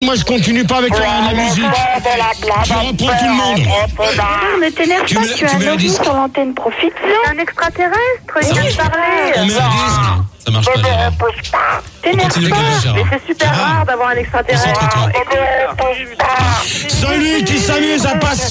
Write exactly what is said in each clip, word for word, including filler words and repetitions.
moi je continue pas avec la, la musique. Je reprends tout le monde. Non, ne t'énerve pas, tu as un ovni sur l'antenne, profite. C'est un extraterrestre, il vient de parler. On met un disque. Ça marche pas, Gérard. T'énerve Continue, pas. Gérard. Mais c'est super Gérard. rare d'avoir un extraterrestre. Concentre-toi. Celui qui s'amuse à passe.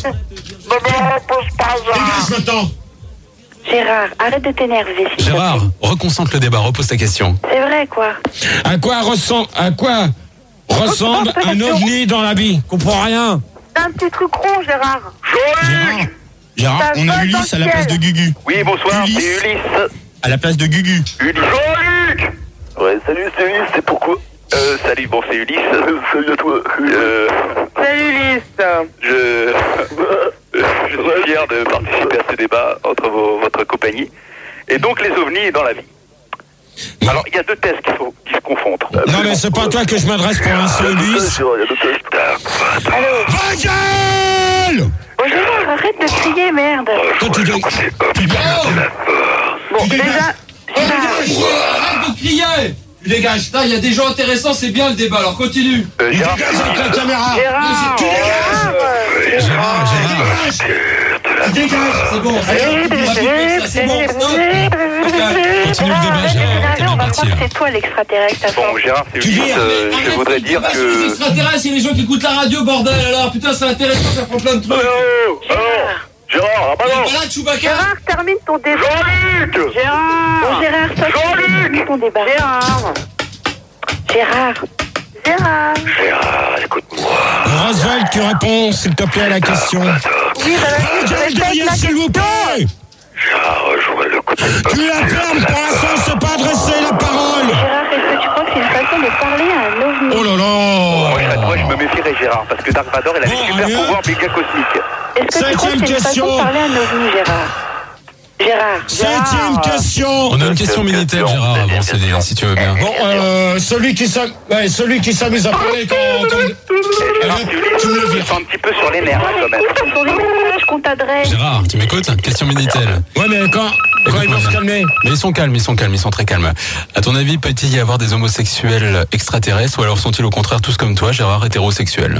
Dégage maintenant. Gérard, arrête de t'énerver. s'il te Gérard, plaît. reconcentre le débat, repose ta question. C'est vrai, quoi. À quoi ressemble, à quoi ressemble un ovni dans la vie? Comprends rien. C'est un petit truc rond, Gérard. Gérard, Gérard, Ça on a vole Ulysse dans à la le place de ciel. Gugu. Oui, bonsoir, Ulysse. c'est Ulysse. À la place de Gugu. Ulysse. Jean-Luc. Ouais, salut, c'est Ulysse, c'est pourquoi Euh, salut, bon, c'est Ulysse. Salut à toi. Euh, Salut, Ulysse. je... je suis fier de participer à ce débat entre vos, votre compagnie. Et donc, les ovnis dans la vie. Alors, il y a deux thèses qui, faut, qui se confondent. Non mais c'est pas à toi que je m'adresse pour l'instant, Ulysse. Il y a deux thèses. Va gueule! Oh, Gérard, arrête de crier, merde. Toi tu dé- tu dégages. Bon, Tu déjà, dégages. Arrête de crier! Tu dégages. Putain, il y a des gens intéressants, c'est bien le débat, alors continue. Euh, Tu Gérard, dégages avec la caméra. Gérard. Tu dégages. Gérard, Gérard. Tu dégages. C'est bon, c'est bon. On va vivre ça, c'est bon, stop. Continue le débat, Gérard. T'es On bien va parti. croire que c'est toi l'extraterrestre à bon, force. Gérard, c'est Tu Ulysse. vires. Euh, je voudrais dire Pas sur les que... extraterrestres, il y a les gens qui écoutent la radio, bordel, alors putain, c'est intéressant, ça prend plein de trucs. Oh, oh, Gérard, ah bah non. Voilà, Chewbacca. Gérard, termine ton débat. Jean-Luc. Gérard. Bon, Gérard, toi, Jean-Luc. tu ton débat. Gérard. Gérard. Gérard. Gérard, écoute-moi. Roswell, tu réponds s'il te plaît à la question. Oui, bah, Va gueule derrière, s'il vous plaît. Gérard, rejoins le coup de... Tu la fermes, pour l'instant, je t'ai pas adressé la parole. Gérard, est-ce que tu crois que c'est une façon de parler à un ovni? Oh là Moi, là. je- moi, je me méfierais, Gérard, parce que Dark Vador, il a des Bon, super allez, pouvoirs hop. méga cosmiques. Est-ce que tu crois que Septième c'est une façon question. de parler à un ovni, Gérard? Gérard. Septième question. On a une question Minitel, Gérard, avant, c'est des- si tu veux bien. Bon, euh, celui qui s'am- ouais, celui qui s'amuse à parler quand... quand... Gérard, Eh, tu tu me le me vires. sens un petit peu sur les nerfs, quand même. Écoute, sur les messages qu'on t'adresse. Gérard, tu m'écoutes? Question Minitel. Ouais, mais quand, quand ils vont se calmer. Mais ils sont calmes, ils sont calmes, ils sont très calmes. À ton avis, peut-il y avoir des homosexuels extraterrestres ou alors sont-ils au contraire tous comme toi, Gérard, hétérosexuels?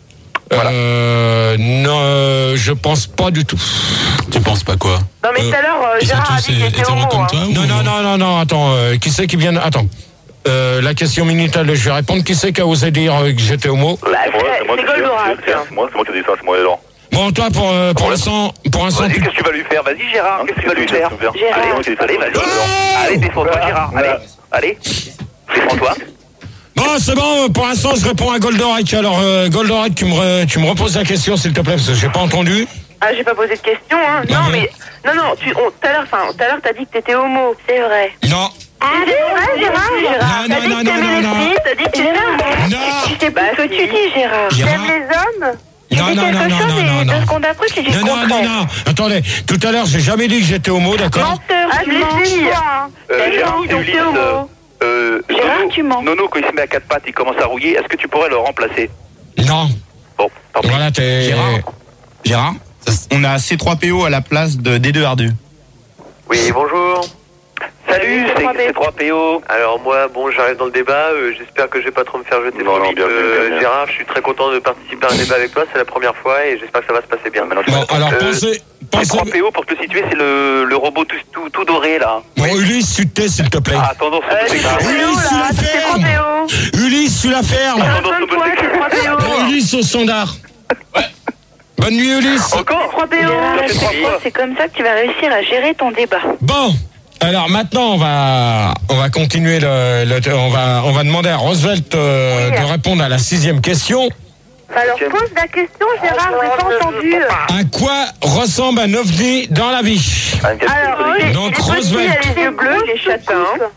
Euh, non, euh, je pense pas du tout. Tu penses pas quoi? Non, mais Euh, tout à l'heure, euh, Ils sont Gérard a tous dit qu'il était hétéros homo. comme hein. toi ou- Non, non, non, non, non, attends, euh, qui c'est qui vient... Attends, euh, la question Minitel, je vais répondre. Qui c'est qui a osé dire euh, que j'étais homo? Bah, c'est c'est Goldorak. C'est moi, c'est moi qui ai dit ça, c'est moi, Laurent. Bon, toi, pour, euh, pour l'instant, pour l'instant, Vas-y, tu... qu'est-ce que tu vas lui faire? Vas-y, Gérard, qu'est-ce que tu vas lui faire? Gérard. Allez, allez, vas-y. Oh Allez, défends-toi, Gérard. Allez, allez. Défends-toi. Bon, c'est bon, pour l'instant, je réponds à Goldorak. Alors, euh, Goldorak, tu me, re- tu me reposes la question, s'il te plaît, parce que j'ai pas entendu. Ah, j'ai pas posé de question, hein. Non, Non, mais- mais. Non, non, tu. on- Tout à l'heure, enfin, tout à l'heure, t'as dit que t'étais homo. C'est vrai. Non. Ah, c'est vrai, Gérard. Non, T'as non, dit non, que non, t'aimais non, les non. filles, t'as dit que t'étais homo. Non. Je sais pas ce que tu dis, Gérard. Gérard. T'aimes les hommes? Tu Non, dis non, quelque non, non, chose non, et non, deux non. secondes après, tu dis le Non, non, non, contraire. non. Attendez, tout à l'heure, j'ai jamais dit que j'étais homo, d'accord? Menteur, Ah, tu je mens. l'ai dit. hein. Euh, T'as Gérard, dit, donc Ulysse, t'es homo. euh, Gérard, Nono, tu mens. Nono, quand il se met à quatre pattes, il commence à rouiller. Est-ce que tu pourrais le remplacer? Non. Bon, tant pis. Voilà, t'es... Gérard, Gérard, on a C trois P O à la place de D deux R deux. Oui, bonjour. Salut, Salut, c'est trois P O. Alors moi, bon, j'arrive dans le débat, euh, j'espère que je vais pas trop me faire jeter Non, trop non, vite. bien vu, Euh, bien, bien. Gérard, je suis très content de participer à un débat avec toi, c'est la première fois et j'espère que ça va se passer bien. Maintenant, tu Bon, vas- alors, Euh, pensez... C'est pensez... trois P O, pour te situer, c'est le, le robot tout, tout, tout doré, là. Bon, Ulysse, tu te tais, s'il te plaît. Ah, tendance Euh, au c'est déclin. trois P O, Ulysse, tu là. la C'est trois fermes. P O. Ulysse, tu la fermes. Abonne-toi, c'est trois P O. Ulysse au standard. Bonne nuit, Ulysse. Encore trois P O. Gérard, Ça fait je trois crois fois. que c'est comme ça que tu vas réussir à gérer ton débat. Bon, alors maintenant on va on va continuer le, le- on va on va demander à Roosevelt euh, Oui. de répondre à la sixième question. Alors, pose la question, Gérard, j'ai pas entendu. À quoi ressemble un ovni dans la vie? Alors, il est, Donc, il est petit, Roosevelt. il a les yeux bleus, il est châtain.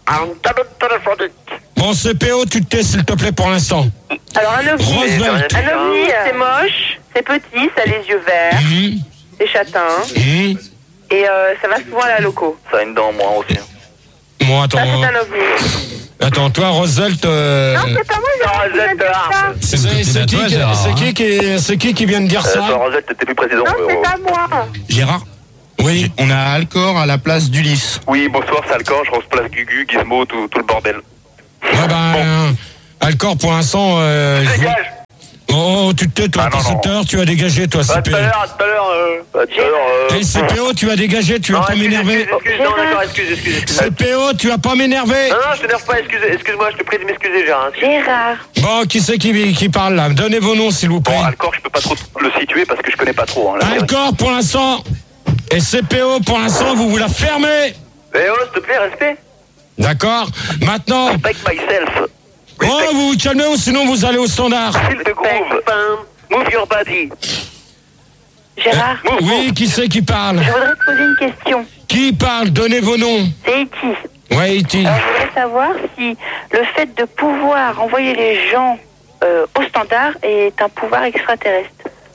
Bon, C P O, tu te tais, s'il te plaît, pour l'instant. Alors, un ovni, Roosevelt. un ovni, c'est moche, c'est petit, ça a les yeux verts, Hum, c'est châtain, hum. et euh, ça va souvent à la loco. Ça a une dent en moins aussi. Bon, attends, Ça, c'est un ovni. attends, toi, Roosevelt, euh, Non, c'est pas moi, Gérard, qui viens de dire ça. c'est une copine c'est à qui, toi, qui- Gérard, c'est hein. qui, qui, c'est qui qui vient de dire Euh, ça? toi, Rosette, t'étais plus président. Non, euh, c'est pas moi. Gérard, Oui. on a Alcor à la place d'Ulysse. Oui, bonsoir, c'est Alcor, je replace Gugu, Gizmo, tout, tout le bordel. Ouais, ben, Alcor, pour l'instant, euh, je vous- Dégage. O, tu te tais, toi, Ah, non, tout à l'heure, tu as dégagé, toi, Bah, C tout P à O. l'heure, tout à l'heure, euh, bah, tout à l'heure, euh... Et C P O, tu as dégagé, tu vas non, pas excuse, m'énerver. excuse, excuse, non, d'accord, excuse, excuse, excuse. C P O, tu vas pas m'énerver. Non, non, je t'énerve pas, excuse, excuse-moi, je te prie de m'excuser, Gérard. Gérard. Bon, qui c'est qui, qui parle là? Donnez vos noms, s'il vous plaît. Bon, Alcor, je peux pas trop le situer parce que je connais pas trop, hein, la série. Alcor, pour l'instant. Et C P O, pour l'instant, vous vous la fermez. Eh oh, s'il te plaît, respect. D'accord. Maintenant. Respect myself. Oh, vous vous calmez ou sinon vous allez au standard. Feel the groove. Move your body. Gérard. Euh, oui, qui c'est qui parle? Je voudrais te poser une question. Qui parle? Donnez vos noms. C'est Iti. Ouais, Iti. Alors, je voudrais savoir si le fait de pouvoir envoyer les gens euh, au standard est un pouvoir extraterrestre.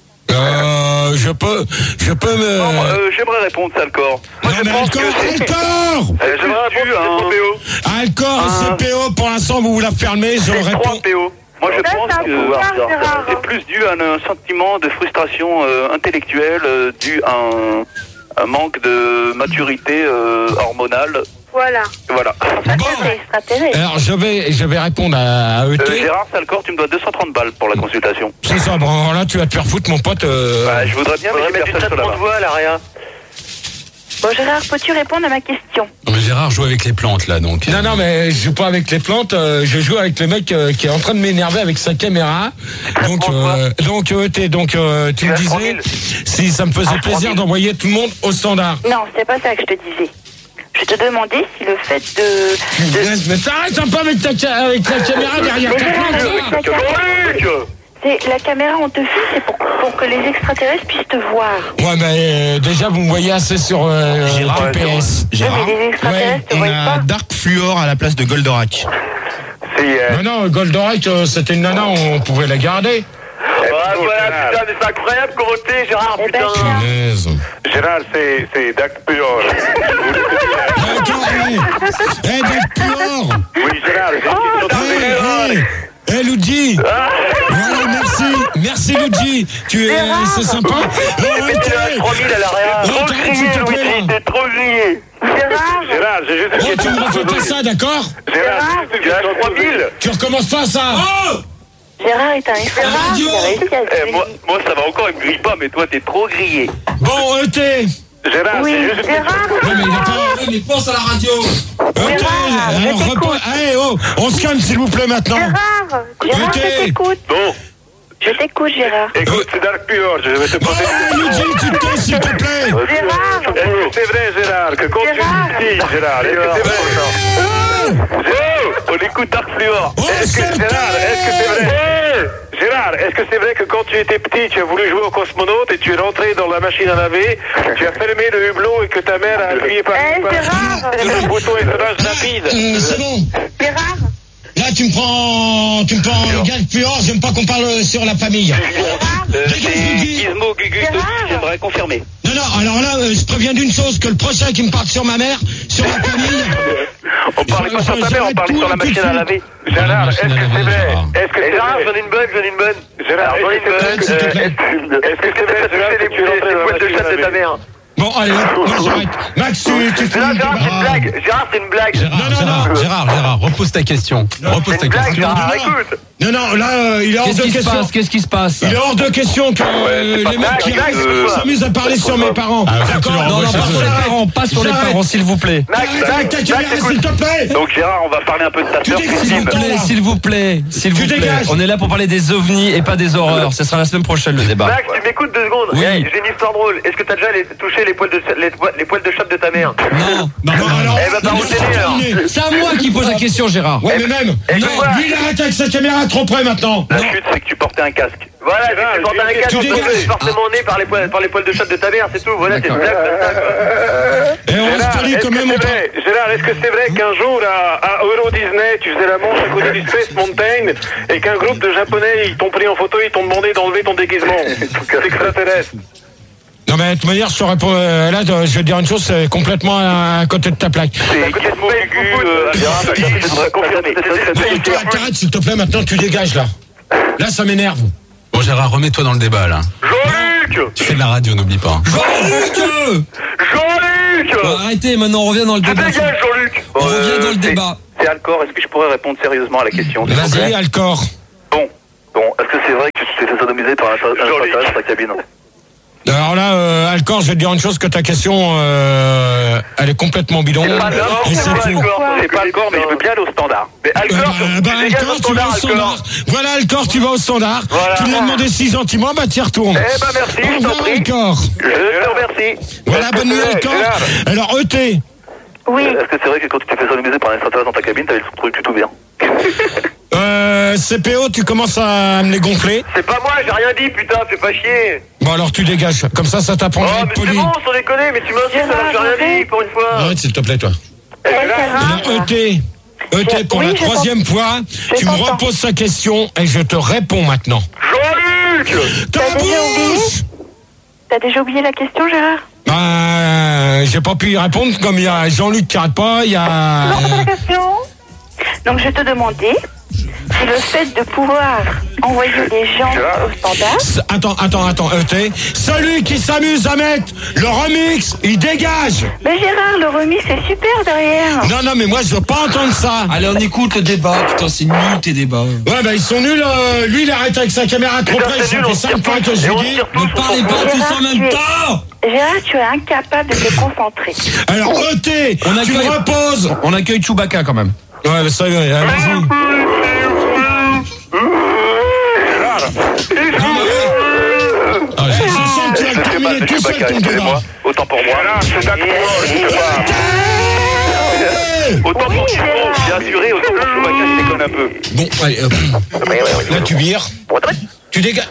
Euh, je peux, je peux me... Non, euh, j'aimerais répondre, ça, Alcor. Moi, non, je mais pense Alcor, que c'est... Alcor Euh, j'aimerais répondre, c'est un... Alcor et C P O, pour l'instant, vous vous la fermez, je C'est réponds... trois P O. Moi, je Ça, pense c'est un que pouvoir, Gérard. c'est plus dû à un sentiment de frustration euh, intellectuelle, euh, dû à un, un manque de maturité euh, hormonale. Voilà. Voilà. Ça, Bon. c'est extraterrestre. Alors, je vais, je vais répondre à, à E T. Euh, Gérard Salcor, tu me dois deux cent trente balles pour la consultation. C'est ça, bon, là, tu vas te faire foutre, mon pote. Euh... Bah, je voudrais bien mettre une traitement de voix, là, rien. Bon, Gérard, peux-tu répondre à ma question? Non, mais Gérard joue avec les plantes, là, donc. Non, non, mais je joue pas avec les plantes, euh, je joue avec le mec euh, qui est en train de m'énerver avec sa caméra. Donc, euh, donc, E T, donc, euh, tu me disais, si ça me faisait plaisir d'envoyer tout le monde au standard. Non, c'est pas ça que je te disais. Je te demandais si le fait de... de... Mais t'arrêtes un peu avec ta, ca- avec ta caméra derrière Mais ta Gérard, plante, là. la caméra, c'est la caméra, on te filme, c'est pour, pour que les extraterrestres puissent te voir. Ouais, mais euh, déjà, vous me voyez assez sur euh, Gérard, G P S. Gérard, mais les extraterrestres te on voient a pas. Dark Fluor à la place de Goldorak. C'est... Euh... Mais non, Goldorak, euh, c'était une nana, on pouvait la garder. Ah, voilà, putain, mais c'est incroyable comment t'es, Gérard, Eh ben, putain. tiens. Punaise. Gérard, c'est, c'est Dac Pure. D'accord, hé, hé, Dark Pure. Oui, Gérard, j'ai une question Hé, hé, hé, Luigi. Voilà, merci, merci Luigi. Tu es, c'est sympa. Oh, Mais tu as trois mille à l'arrière. Oh, Trop t'arrêtes, grillé, s'il te plaît, Louis, là. t'es trop grillé. Gérard, Gérard, j'ai juste Oh, tu me refais pas ça, d'accord? Gérard, tu as trois mille. Tu recommences pas ça. Gérard est un extraterrestre. Il a réussi à se Eh, moi, moi, ça va encore, il me grille pas, mais toi, t'es trop grillé. Bon, E T. Gérard, Oui, c'est juste... Gérard, Non, mais il a pas... mais pense à la radio. E T, Gérard, je alors t'écoute. repose... Allez, oh, on se calme, s'il vous plaît, maintenant. Gérard, Gérard, Ok. je t'écoute. Bon, Je t'écoute, Gérard. écoute, c'est Dark Pure, je vais te poser... Oh, Luigi, tu te tais, s'il te plaît. Gérard. Est-ce que c'est vrai, Gérard, que quand Gérard. tu dis, Gérard, est-ce que c'est vrai? Gérard, on écoute Dark Fluor. Oh, Est-ce que, c'est Gérard, est-ce que c'est vrai? Gérard, est-ce que c'est vrai que quand tu étais petit, tu as voulu jouer au cosmonaute et tu es rentré dans la machine à laver, tu as fermé le hublot et que ta mère a appuyé par Eh, Gérard. le bouton étonnage rapide? Euh, c'est bon. Gérard, Là, tu me prends, tu me prends Gal Puor, j'aime pas qu'on parle sur la famille. Euh, Dégage, c'est Guigui. Gizmo Gugu, Gérard. j'aimerais confirmer. Non, non, alors là, euh, je préviens d'une chose, que le prochain qui me parle sur ma mère, sur la famille... On parlait pas sur ta mère, on parlait sur la machine à laver. Gérard, est-ce que c'est vrai? Est-ce que c'est Gérard, j'en ai une bonne, j'en ai une bonne. Gérard, j'en ai une bonne. s'il te plaît. Est-ce que c'est vrai, Gérard, que tu es rentré dans la machine à laver? De ta mère. Bon, allez, hop, non, j'arrête. Max, tu, tu fais Gérard, une Gérard, c'est une blague. Gérard, c'est une blague. Gérard, Non, non, Gérard, non. Gérard, Gérard, repose ta question. Repose C'est ta une blague, question. Gérard, non, non. écoute. Non, non, là, euh, il est hors Qu'est-ce de qui se question. passe? Qu'est-ce qui se passe? Il est hors de question que euh, c'est pas les mecs blague, qui blague, restent euh, s'amusent à parler sur mes parents. Ah, D'accord? tu leur Non, envoies non, chez pas eux. sur les parents, Pas sur les J'arrête. parents, s'il vous plaît. Max, Arrête avec ta Max, caméra, Max, s'il écoute. te plaît. Donc Gérard, on va parler un peu de ta Tu sœur dis que Christine. c'est S'il vous plaît, s'il vous plaît, s'il Tu vous plaît. dégages. On est là pour parler des ovnis et pas des horreurs. Ce sera la semaine prochaine le débat. Max, tu m'écoutes deux secondes. Oui. Hey, j'ai une histoire drôle. Est-ce que t'as déjà les- touché les poils de les, les poils de chatte de ta mère? Non. Non, non, alors. Eh ben, par non, où c'est t'es né, alors terminé. C'est à moi qui pose la question, Gérard. Ouais, mais même. eh, Non, quoi lui, il arrête avec sa caméra trop près maintenant. La chute, c'est que tu portais un casque. Voilà, c'est que tu portais un casque, Tu tu dégages. es forcément né par les poils, par les poils de chatte de ta mère, c'est tout. Voilà, c'est une D'accord. blague, c'est ça, quoi. Et on reste poli quand même. on parle- Gérard, est-ce que c'est vrai qu'un jour à, à Euro Disney, tu faisais la manche à côté du Space Mountain et qu'un groupe de Japonais, ils t'ont pris en photo, ils t'ont demandé d'enlever ton déguisement? C'est extraterrestre. Non, mais de toute manière, je te réponds. euh, Là, je vais te dire une chose, c'est complètement à côté de ta plaque. C'est Gizmo Gugu, euh, Gérard, je voudrais confirmer. Bon, toi, t'arrêtes, s'il te plaît, maintenant, tu dégages là. Là, ça m'énerve. Bon, Gérard, remets-toi dans le débat, là. Jean-Luc! Tu fais de la radio, n'oublie pas. Jean-Luc Jean-Luc! Bon, arrêtez, maintenant on revient dans le Tu débat. dégages, Jean-Luc! On revient dans le c'est- débat. C'est Alcor, est-ce que je pourrais répondre sérieusement à la question? s'il vous plaît? Vas-y, Alcor. Bon, bon, est-ce que c'est vrai que tu t'es fait sodomiser par un extraterrestre dans ta cabine. Alors là, euh, Alcor, je vais te dire une chose, que ta question, euh, elle est complètement bidon. C'est pas le corps, Et c'est c'est pas le faux. corps, c'est pas le corps, mais je veux bien aller au standard. Mais Alcor, Euh, bah, tu dégages Alcor, au tu vas standard, au standard. Alcor. Voilà, Alcor, tu vas au standard. Voilà. Tu lui as demandé si gentiment, bah, tu y retournes. Eh ben merci, Au je t'en revoir, prie. Alcor. Je te remercie. Voilà, bonne nuit, Alcor. Alors, E T. Oui. Est-ce que c'est vrai que quand tu t'es fait sodomiser par un extraterrestre dans ta cabine, t'avais le truc tout bien? Euh, C P O, tu commences à me les gonfler. C'est pas moi, j'ai rien dit, putain, fais pas chier. Bon, alors tu dégages. Comme ça, ça t'apprendra Oh, à mais être c'est poli. bon, sans déconner, mais tu m'insistes alors que j'ai rien dit, pour une fois. Arrête, s'il te plaît, toi. Eh, là, Alors, E T. E T, pour Oui, la je troisième fois, tu me t'entends. reposes sa question et je te réponds maintenant. Jean-Luc Ta T'as déjà oublié bouche! T'as déjà oublié la question, Gérard? Bah, j'ai pas pu y répondre, comme il y a Jean-Luc qui arrête pas, il y a... Non, c'est la question. Donc, je te demandais si le fait de pouvoir envoyer des gens au standard... S- Attends, attends, attends, E T. Celui qui s'amuse à mettre le remix, il dégage! Mais Gérard, le remix, c'est super derrière. Non, non, mais moi, je veux pas entendre ça. Allez, on écoute le débat. Putain, c'est nul tes débats. Ouais, bah, ils sont nuls. euh, lui, il arrête avec sa caméra trop Putain, près. c'est Ça nul, fait on cinq tire fois tous, que je et on lui dis. tire tous, Ne on parlez s'en pas fout. tous en même Gérard, temps. Gérard, tu es incapable de te concentrer. Alors, E T, On tu me accueille- reposes. On accueille Chewbacca quand même. Ouais, bah, ça y est, allez-y. Non, mais ouais. Ah, je sens que tu vas Je sais pas, terminer je tout suis seul pas ton débat. excusez-moi. Autant pour moi. C'est d'accord, je sais pas. Autant pour Chewbacca, bien assuré, autant pour Chewbacca, je déconne un peu. Bon, allez, hop. Là, tu vires. Tu dégages.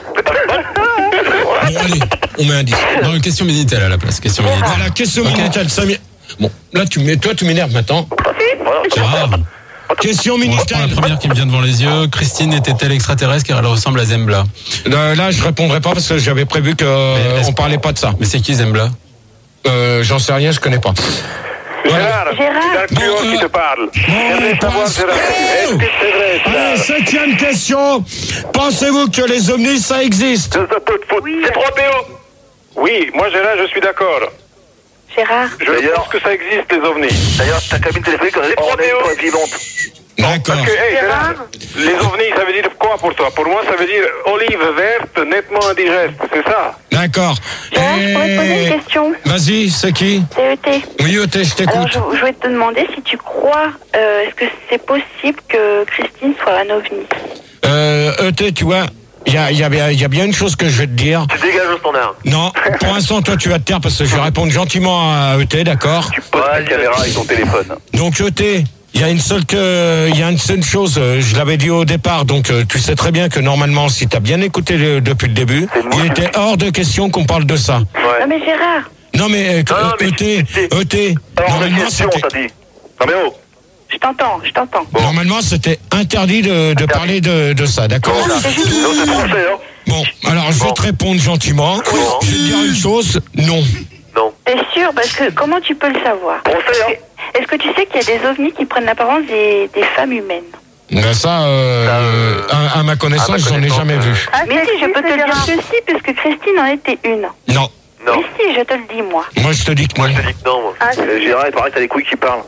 Bon, allez, on met un dix. Non, une question Minitel à la place. Question Minitel. Voilà, question Ok. Minitel. ça mi- Bon, là, tu mets, toi, tu m'énerves maintenant. Gérard, Question on reprend Minitel. la première qui me vient devant les yeux. Christine était-elle extraterrestre car elle ressemble à Zembla? Euh, Là, je répondrai pas parce que j'avais prévu que euh, est-ce- on parlait pas de ça. Mais c'est qui Zembla? Euh, J'en sais rien, je connais pas. Voilà. Gérard, Bon, euh, te parle. bon, on passe. Oh Allez, septième question. Pensez-vous que les ovnis, ça existe? C'est trois P O. Oui, moi Gérard, je suis d'accord. Gérard, Je D'ailleurs- pense que ça existe, les ovnis. D'ailleurs, ta cabine téléphonique, on est trois P O. on est vivante. D'accord. Parce que, hey, Gérard, les ovnis, ça veut dire quoi pour toi? Pour moi, ça veut dire olive verte, nettement indigeste, c'est ça? D'accord. Gérard, je pourrais te poser Et- une question. Vas-y, c'est qui? C'est E T. Oui, E T, je Alors, t'écoute. je, je voulais te demander si tu crois, euh, est-ce que c'est possible que Christine soit un ovni? Euh, E T, tu vois, il y a, il y, a, bien- il y a bien une chose que je vais te dire. Tu dégages au standard. Non, pour l'instant, toi, tu vas te taire parce que je vais répondre gentiment à E T, d'accord? Tu poses ta caméra avec ton téléphone. Donc, E T, il y a une seule que, il y a une seule chose, euh, je l'avais dit au départ, donc euh, tu sais très bien que normalement, si tu as bien écouté le- depuis le début, C'est moi. il était hors de question qu'on parle de ça. Non mais Gérard, Non, mais, euh, Non, non, mais E T, c'est- E T, Alors, la normalement, question, c'était... t'as dit. Non mais oh. je t'entends, je t'entends. Normalement, c'était interdit de, de parler de, de ça, d'accord? Non, c'est français, hein. Bon, alors je vais Bon. te répondre gentiment. Bon. Je vais te dire une chose, non. Non. T'es sûr? Parce que comment tu peux le savoir? Français, hein. Est-ce que tu sais qu'il y a des ovnis qui prennent l'apparence des, des femmes humaines? Ben ça, euh, Ça, euh, à, à ma connaissance, à ma j'en ai connaissance, jamais euh, vu. Ah, mais si, je peux te le dire que si, parce que Christine en était une. Non, Non. Mais si, je te le dis, moi. moi je te dis que non. Moi, je te dis que non, moi. Ah, Euh, Gérard, il paraît que t'as les couilles qui parlent.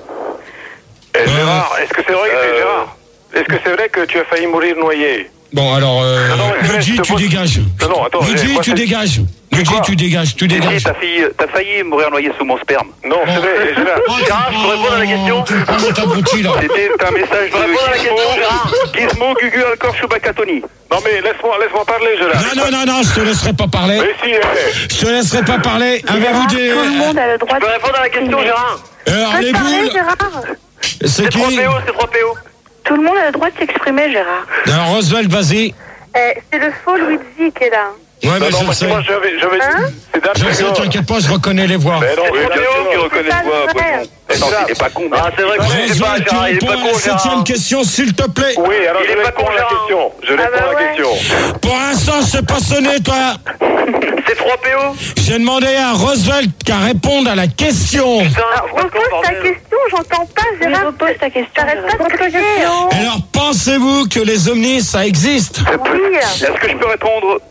Eh, Gérard, est-ce que c'est vrai que Euh, Gérard, est-ce que c'est vrai que tu as failli mourir noyé? Bon, alors, euh, Non, non, mais Luigi, je te tu pose- dégages. Non, non, attends, Luigi, moi, tu c'est- dégages. Luigi, Quoi tu dégages, tu Si, dégages. t'as failli, t'as failli mourir noyé sous mon sperme. Non, c'est vrai, Gérard. Oh, Gérard, je peux répondre à la question? Tu parles de ta broutille, là. C'était un message peux répondre à la de question, Gérard? Gizmo, Gizmo, Gugu, Alcor, Chewbacca, Tony. Non, mais laisse-moi, laisse-moi parler, Gérard. Non, non, non, non, je te laisserai pas parler. Mais si, eh, Je te laisserai pas parler. Avez-vous Gérard, des... tout le monde a le droit Tu peux répondre à la question, Gérard? Alors, Peux les te parler, boules, Gérard? c'est C'est qui? trois P O, c'est trois P O. Tout le monde a le droit de s'exprimer, Gérard. Alors, Roswell, vas-y. Eh, c'est le faux Luigi qui est là. Ouais, non, mais non, je le parce que sais. moi, j'avais, j'avais Hein c'est d'un Je le sais, t'inquiète pas, je reconnais les voix. Mais non, Oui, c'est bien Gérard. sûr qu'il reconnaît pas quoi, vrai. poisson. Attends, il est pas con, Ah, c'est vrai que c'est pas Roswell, tu Gérard, il est réponds pas à la con, septième Gérard. question, s'il te plaît. Oui, alors Il je est pas réponds con, à la Gérard. question. Je réponds bah à la ouais. question. Pour l'instant, je sais pas sonner, toi. C'est trois P O. J'ai demandé à Roosevelt qu'à répondre à la question. Putain, Alors, c'est pas con, repose ta bordel. question, j'entends pas, Gérard. Oui, repose ta question. T'arrêtes pas de crier. Alors, pensez-vous que les ovnis, ça existe? Oui. Est-ce que je peux répondre?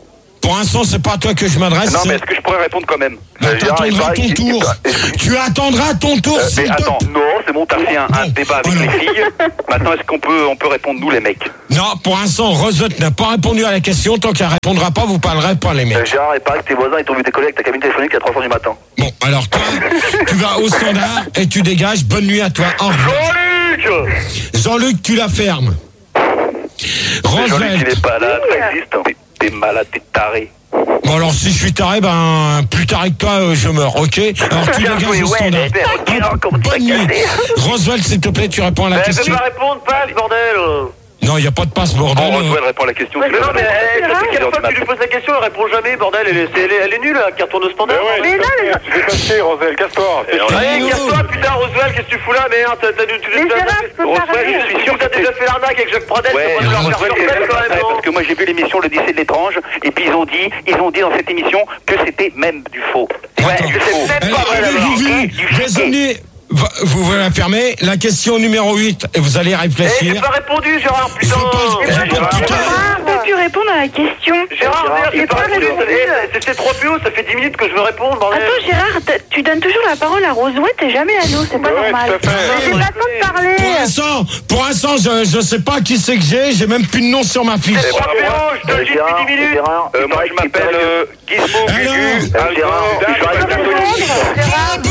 pour l'instant, c'est pas à toi que je m'adresse. Non, mais est-ce que je pourrais répondre quand même? Bah, tu attendras ton tour. Tu attendras ton tour. Euh, mais attends, non, c'est bon, t'as fait un, un débat avec les filles. Maintenant, est-ce qu'on peut, on peut répondre nous, les mecs? Non, pour l'instant, Rosette n'a pas répondu à la question. Tant qu'elle répondra pas, vous parlerez pas, les mecs. Euh, Gérard, il paraît que tes voisins, ils t'ont vu décoller avec ta cabine téléphonique à trois heures du matin. Bon, alors toi, tu vas au standard et tu dégages. Bonne nuit à toi. Au revoir. Jean-Luc Jean-Luc, tu la fermes. Jean-Luc, il est pas là, ça existe. T'es, t'es malade, t'es taré. Bon, alors si je suis taré, ben plus taré que toi, euh, je meurs, ok? Alors tu Bien dégages joué, au ouais, standard. mais regarde comment tu Bonne t'as nuit. cassé. Roswell, s'il te plaît, tu réponds à la Elle question. peut pas répondre, pas, bordel. Non, il n'y a pas de passe, bordel. Bon, Roswell répond à la question. Mais non, mais elle, ça fait quelle fois que tu lui poses la question, elle répond jamais, bordel. Elle est, elle est, elle est nulle, elle retourne au standard. Mais ouais, tu t'es passé, Rosel, casse-toi. Allez, casse-toi, putain, Roswell, qu'est-ce que tu fous là, merde? T'as, t'as, tu, Mais Gérard, je peux pas Roswell, je suis sûr que t'as déjà fait l'arnaque avec Jacques Pradel. Ouais, c'est pas non, de Roswell, faire c'est quand même, parce que moi j'ai vu l'émission Le lycée de l'étrange et puis ils ont dit, ils ont dit dans cette émission que c'était même du faux. Ouais, Attends. que c'est même pas vrai. Avez-vous vu des ovnis? Vous vous la fermez. La question numéro huit, et vous allez Eh, réfléchir. j'ai pas répondu, Gérard, Je putain. pense- Eh, je Gérard, pense- putain. Gérard, peux-tu répondre à la question? Gérard, merde, j'ai J'ai pas pas répondu. répondu. Eh, C'est c'est trop plus haut, ça fait dix minutes que je veux répondre, bordel. Attends, Gérard, t'as- tu donnes toujours la parole à Roswell, t'es jamais à nous, c'est pas Ouais, normal. tout à fait. J'ai pas le temps de parler. Pour l'instant, pour l'instant, je, je sais pas qui c'est que j'ai. J'ai même plus de nom sur ma fiche. C'est trois P O, je te le dis depuis dix minutes. Euh, moi je m'appelle euh, Gizmo Gugu Alors, Alban. Je reste catholique.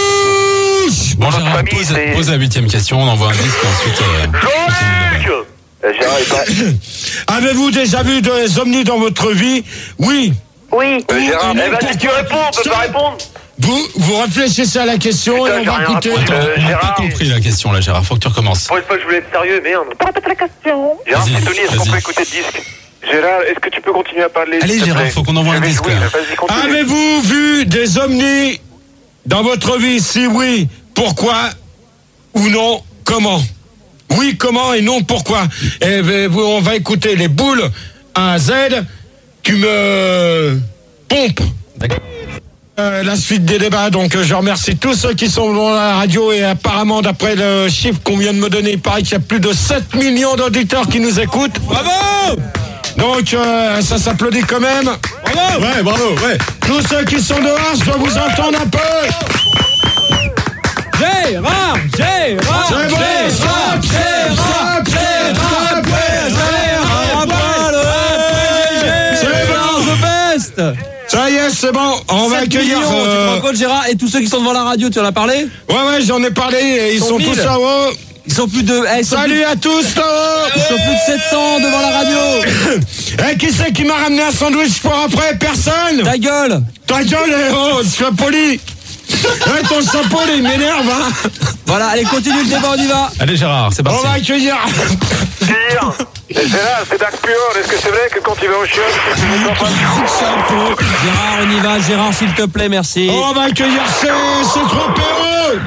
Bon, Notre Gérard, famille, pose, c'est- pose la huitième question, on envoie un disque et ensuite. euh, Jean-Luc Euh, Gérard est pas. Avez-vous déjà vu des ovnis dans votre vie? Oui. Oui. Euh, Gérard, Ou- Eh ben, si tu pourquoi? réponds, on peut Stop. pas répondre. Vous, vous réfléchissez à la question Putain, et on j'ai va rien écouter. répondu. Attends, Euh, on n'a pas Gérard. compris la question là, Gérard. Faut que tu recommences. Pour une fois, je voulais être sérieux, merde. Répète la question. Gérard, Vas-y, c'est Tony, est-ce qu'on vas-y. peut écouter le disque? Gérard, est-ce que tu peux continuer à parler? Allez, s'il te Gérard, plaît? faut qu'on envoie Je un vais disque jouer, là. vas-y, continue. Avez-vous vu des ovnis dans votre vie? Si oui, pourquoi? Ou non, comment? Oui, comment et non, pourquoi? Et ben, vous- on va écouter les boules à Z. Tu me pompes. Euh, la suite des débats, donc euh, je remercie tous ceux qui sont dans la radio et apparemment d'après le chiffre qu'on vient de me donner, il paraît qu'il y a plus de sept millions d'auditeurs qui nous écoutent. Bravo! Donc euh, ça s'applaudit quand même. Bravo! Ouais, bravo, ouais. Tous ceux qui sont dehors, je dois vous entendre un peu. Gérard, Gérard, C'est bon, Gérard, Gérard, Gérard, Gérard, the best. Ça y est, c'est bon, on va sept accueillir... millions, tu te euh, rends compte, Gérard, et tous ceux qui sont devant la radio, tu en as parlé? Ouais, ouais, j'en ai parlé, et ils Sont sont mille. tous là-haut. Ils sont plus de, eh, ils sont Salut à tous là-haut. plus, ils sont plus de sept cents devant la radio. Eh, qui c'est qui m'a ramené un sandwich pour après? Personne. Ta gueule. Ta gueule, eh, oh, sois poli. Ouais, ton chapeau, il m'énerve, hein. Voilà, allez, continue le débat, on y va. Allez, Gérard, c'est On parti. va accueillir... Gérard, c'est Dark Pure. Est-ce que c'est vrai que quand tu vas au chiottes, tu ne sens pas? Gérard, on y va. Gérard, s'il te plaît, merci. On va accueillir ces, ces trois P O.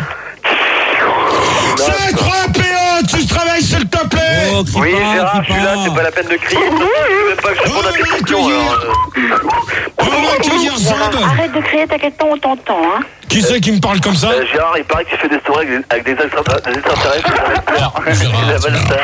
Ces trois P O, tu travailles s'il te plaît. Oh, crie Oui, pas, Gérard, crie je suis là, pas. c'est pas la peine de crier. Je veux même pas que je réponde à tes questions. alors, euh. On va accueillir Zeb. Arrête de crier, t'inquiète pas, on t'entend, hein. Qui c'est qui me parle comme ça? Euh, Gérard, il paraît qu'il fait des stories avec des, avec des extra- des extraterrestres. Gérard, Il appelle ça.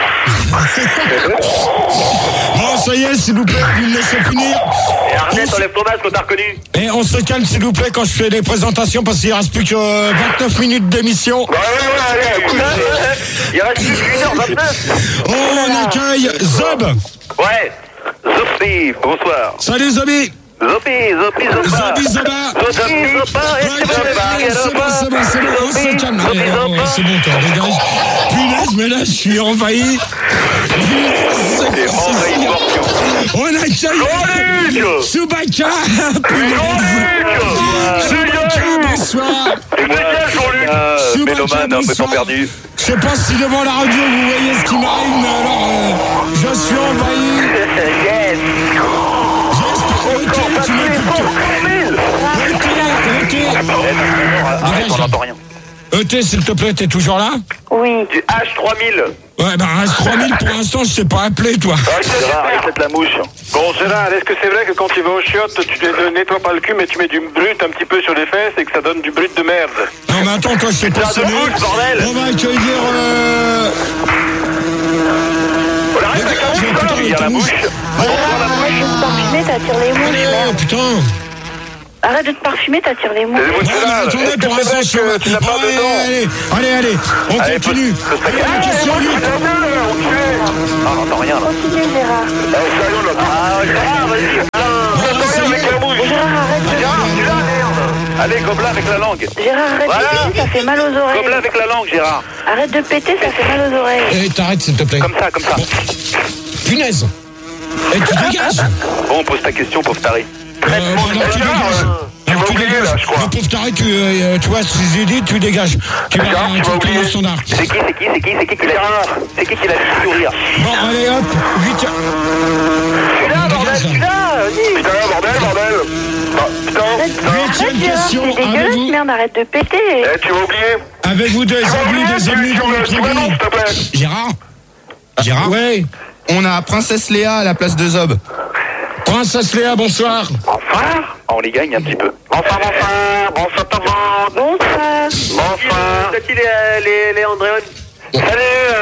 Bon, ça y est, s'il vous plaît, vous me laissez finir. Et Arnett, enlève ton masque, on t'a reconnu. Et on se calme, s'il vous plaît, quand je fais les présentations, parce qu'il reste plus que euh, vingt-neuf minutes d'émission. Ouais, ouais, ouais, allez, écoute, euh, il reste plus qu'une heure vingt-neuf. On accueille Zob. Ouais. Zopi, bonsoir. Salut Zobi. Zopi, Zopi, Zopa. Zobi Zoba. Zopi, Zopa, et Ouais, c'est bon, c'est bon, c'est bon, c'est bon, on se calme. Allez, oh, c'est bon, toi, dégage. Punaise, mais là, je suis envahi. Punaise, T'es envahi de morpions. on accueille Jean-Luc. Soubaka. Jean-Luc. Soubaka, bonsoir. Et moi, Jean-Luc. Soubaka, Mélomane, un peu bonsoir. temps perdu. Je sais pas si devant la radio vous voyez ce qui m'arrive, mais alors euh, je suis envahi. Yes. J'espère que tu m'écoutes. E T, Arrête, on n'entend rien. E T, s'il te plaît, t'es toujours là? Oui. Du H trois mille. Ouais, bah reste trois mille pour l'instant, je sais pas appeler, toi. Gérard, arrête la mouche. Bon, Gérard, est-ce que c'est vrai que quand tu vas au chiottes, tu ne nettoies pas le cul, mais tu mets du brut un petit peu sur les fesses et que ça donne du brut de merde? Non, mais attends, toi, je sais pas Putain de bouche, bordel. On va accueillir... Euh... On arrête avec la bouche, il y a la bouche. Arrête de t'enculer, t'as t'attires les mouches. Allez, merde. putain. Arrête de te parfumer, t'attires les mouches. Ouais, mais attendez, pour l'instant, je suis... Tu n'as pas allez, dedans. allez, allez, allez, on Allez, continue. pose- pose ta Allez, la question huit. Ah, on entend rien là. Continue, Gérard. Ah, Gérard, vas-y. Gérard, arrête de... Gérard, tu l'as, merde. Allez, gobelin avec la langue. Gérard, arrête Voilà. de péter, ça fait mal aux oreilles. Gobelin avec la langue, Gérard. Arrête de péter, ça fait mal aux oreilles. Eh, t'arrêtes, s'il te plaît. Comme ça, comme ça. Punaise. Eh, tu dégages. Bon, pose ta question, pauvre taré. Euh, alors, tu dégages. Alors, tu oublié, dégages. là, je crois. Le pauvre taré, tu, euh, tu vois, si j'ai dit, tu dégages. Tu vas, Gérard, tu tu vas vas oublier. au standard. C'est qui, c'est qui, c'est qui, c'est qui qui l'a dit C'est qui qui l'a dit sourire Bon, allez, hop, vite. Tu l'as, bordel, tu l'as. Vas-y. Putain, bordel, bordel. Ah, putain, putain. Huitième Gérard, question. c'est dégueulasse, Avez-vous, merde, arrête de péter. Eh, tu vas oublier. avez-vous des Tu vas amis, oublier, des tu- amis tu dans me- votre tu m'annonces, vie? s'il te plaît. Gérard Gérard Ouais. On a Princesse Léa à la place de Zob. Princesse Léa, bonsoir. Enfin On les gagne un petit peu. Enfin, enfin, bonsoir, tout le monde. Bonsoir. Bonsoir. C'est qui les, les, les Andréon? Salut,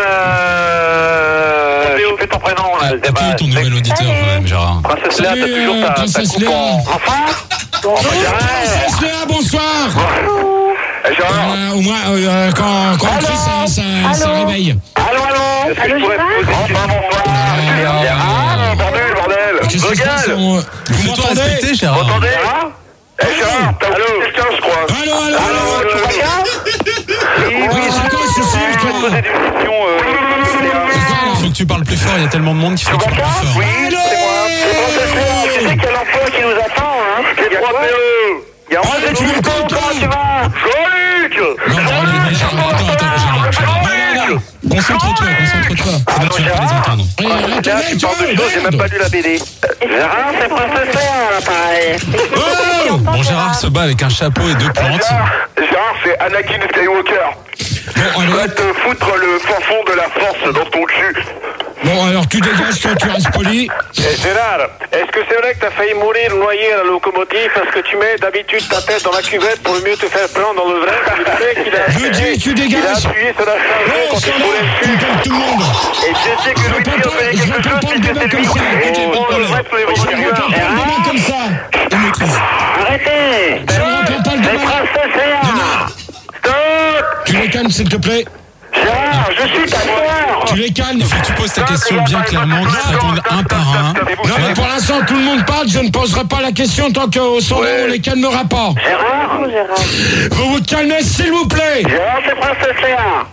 euh... Je fais ton prénom, là. Ah, Appuyez ton nouvel auditeur quand même, Gérard. Princesse Léa, t'as Salut, toujours euh, ta, ta Princesse coupe Léa. en... Enfin Princesse Léa, bonsoir. Eh, Gérard. Euh, au moins, euh, quand, quand on crie, ça, ça, ça Allô réveille. Allô, allô. Est-ce que Allô, je pourrais te Gérard poser une Enfin, question bonsoir. Gérard, bordel, bordel. Qu'est-ce qui se passe? Regarde. on- Vous Fais-toi m'entendez? respecter, Gérard. Entendez Eh, Gérard, t'as oublié quelqu'un, je crois. Allô, allô, Allô, allô. tu vas bien Oui, oui, Alors, c'est quoi ce je cirque, peux te poser là? des questions, euh, Léa. Faut que tu parles plus fort, il y a tellement de monde qu'il faut que tu parles plus fort. Oui, c'est moi. C'est Princesse Léa, tu sais quel emploi qui nous attend, hein Les trois P E. Il y a un Allez, tu me comptes, Comment tu vas Jean-Luc Non, non, allez, mais Gérard, attends, attends, Gérard, Gérard. Non, non, non. Concentre-toi, concentre-toi. C'est là que tu vas pas les entendre. Eh, Là, attendez, tu tu parles de choses, j'ai même pas lu la B D. Gérard, c'est Princesse Léa, là, pareil. Oh. Bon, Gérard se bat avec un chapeau et deux plantes. Gérard, Gérard, c'est Anakin Skywalker. Bon, Je allez, vais hop. te foutre le fin fond de la force dans ton cul. Bon, alors tu dégages, toi, tu restes poli. Eh, Gérard, est-ce que c'est vrai que t'as failli mourir noyé à la locomotive parce que tu mets d'habitude ta tête dans la cuvette pour mieux te faire prendre dans le vrai? Tu sais qu'il a, Je dis, tu il a dégages. appuyé sur la charge Oh, quand il ça foulait va, le tu cul. me tout le monde. Et je sais que Je lui réponds qui a pas- fait je quelque réponds chose, pas le c'est débat que c'est comme lui. ça. Et bon, le reste, les Je vont ne dire, réponds pas le Gérard, débat comme ça. On maîtrise. arrêtez. Je ne réponds pas le C'est débat. Princesse Léa. Stop. Tu les calmes, s'il te plaît. Gérard, je suis ta sœur. Tu les calmes. Il faut que tu poses ta question bien clairement, que tu répondes un par un. Non, mais pour l'instant, tout le monde parle. Je ne poserai pas la question tant qu'au son on les calmera pas. Gérard, Oh, Gérard. Vous vous calmez, s'il vous plaît. Gérard, c'est Princesse Léa.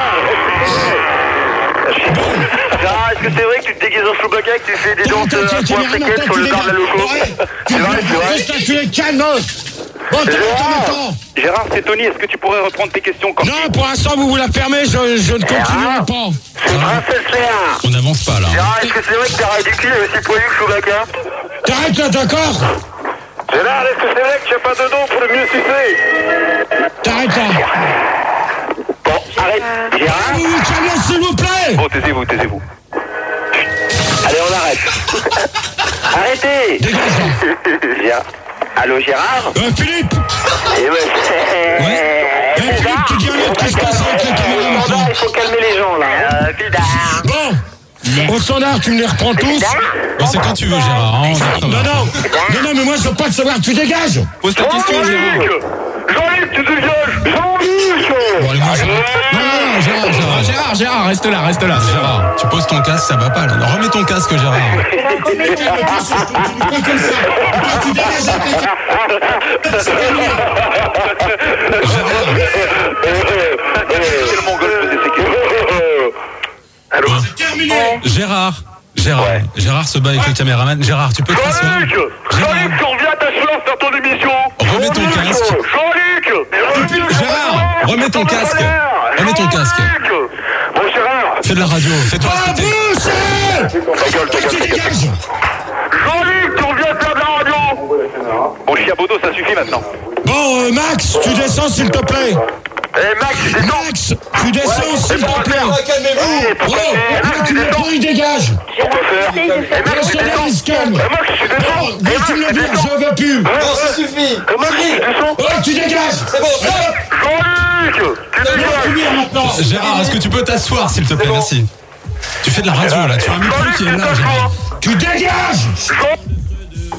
Gérard, est-ce que c'est vrai que tu te déguises en Chewbacca et que tu fais des danses Attends, à attends, pointe tiens, séquette attends, sur tu le bar de la dégages. loco? Bon, allez, tu C'est vrai, c'est vrai. Reste là, tu les calmes. Bon, t'arrêtes maintenant. Gérard, c'est Tony, est-ce que tu pourrais reprendre tes questions quand Non, pour l'instant, vous vous la fermez. Je, je ne continuerai pas. C'est Princesse Léa. On n'avance pas là. Gérard, est-ce que c'est vrai que t'as ridicule et aussi poilu que Chewbacca? T'arrêtes là, d'accord? Gérard, est-ce que c'est vrai que tu n'as pas de dos pour le mieux sucer? T'arrêtes là. Bon, arrête. Gérard, Vous vous calmez, s'il vous plaît. Bon, taisez-vous, taisez-vous. allez, on arrête. Arrêtez. Dégage là. Gérard. Allô, Gérard? Euh, Philippe. Eh ouais. Eh, Philippe, tu dis un autre, qu'est-ce qui se passe avec la caméra maintenant? Il faut calmer les gens, là. Euh, Bon, au standard, tu me les reprends tous. Bon, c'est quand tu veux, Gérard. hein, on y Non, va. non, non, non, mais moi je veux pas te savoir, tu dégages. Pose ta question, Gérard. Jean-Luc. Jean-Luc, tu dégages. Jean-Luc. Bon, allez, moi je... Non, non, non, Gérard, Gérard. Gérard, Gérard, reste là, reste là. Gérard, tu poses ton casque, ça va pas là. Non, remets ton casque, Gérard. Pas comme ça. Toi, tu dégages avec la Quel mongol faisait ces questions? Allô? C'est terminé. Gérard, Gérard, Ouais. Gérard se bat avec le caméraman. Gérard, tu peux te rasseoir. Jean-Luc. Jean-Luc, tu reviens t'asseoir faire ton émission. Remets ton Jean-Luc. casque. Jean-Luc. Gérard, remets ton casque. Remets ton casque. Jean-Luc. Bon, Gérard. Fais de la radio, fais-toi Ah, respecter. boucher. Ta gueule, ta Toi, tu gueule, ta gueule. dégages. Jean-Luc, tu reviens faire de la radio. Bon, Chiabodo, ça suffit maintenant. Bon, euh, Max, tu descends s'il te plaît. Eh, Max, tu descends. Max, tu descends s'il Et pour te plaît. faire, calmez-vous. Oh, là, tu me prends, il dégage. On peut faire. Essaye de Eh, faire. Le Max, tu standard, descends. il se calme. Eh, Max, tu descends. Oh, dès que tu me le dis, je veux plus. Non, ça suffit. Eh, Max, tu descends. Oh, tu dégages. C'est bon, Jean-Luc, tu dégages. maintenant. Gérard, est-ce que tu peux t'asseoir, s'il te plaît, merci. Tu fais de la radio là, tu as un micro qui est là, Gérard. Tu dégages.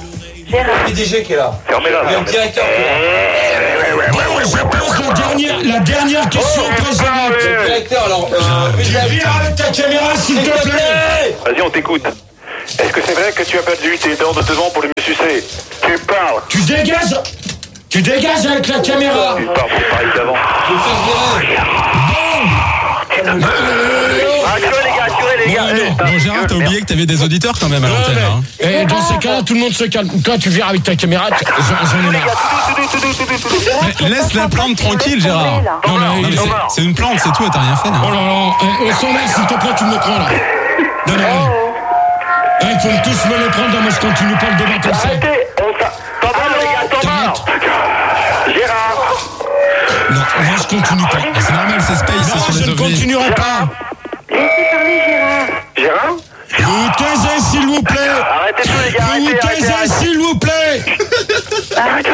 Gérard. Le P D G qui est là. Fermez-la. Il y a le directeur qui est là. Bon, je pose la dernière, la dernière question précédente. Le directeur, alors. Tu viens avec ta caméra, s'il te plaît. Vas-y, on t'écoute. Est-ce que c'est vrai que tu as perdu tes dents de devant pour le me sucer? Tu parles. Tu dégages. Tu dégages avec la caméra. Tu pars pour Paris d'avant. Je vais faire virer. Bon. Assurez les gars, assurez les gars. Bon, Eh, non. putain, Bon, Gérard, t'as oublié que t'avais des auditeurs quand même à Ouais, l'antenne. mais- Hein. Et dans ces cas-là, tout le monde se calme. Toi, tu viens avec ta caméra, tu- j'en j'en ai marre. Mais laisse la plante tranquille, Gérard. Non, mais- Non, mais c'est- c'est une plante, c'est tout, et t'as rien fait. Oh Là. là là, eh, au standard, s'il te plaît, tu me le prends là. Non, non, non. Eh, il faut tous me les prendre, moi je continue pas le débat comme ça. Arrêtez, on s'a... T'en vas, les gars, t'en vas. Gérard. Non, moi je continue pas. C'est normal, c'est Space, c'est Non, sur je les ne ovnis. continuerai pas. Laissez parler Gérard. Gérard. Vous taisez, s'il vous plaît. Arrêtez tout, les gars, Vous arrêtez, arrêtez, taisez, arrêtez. s'il vous plaît. Arrêtez.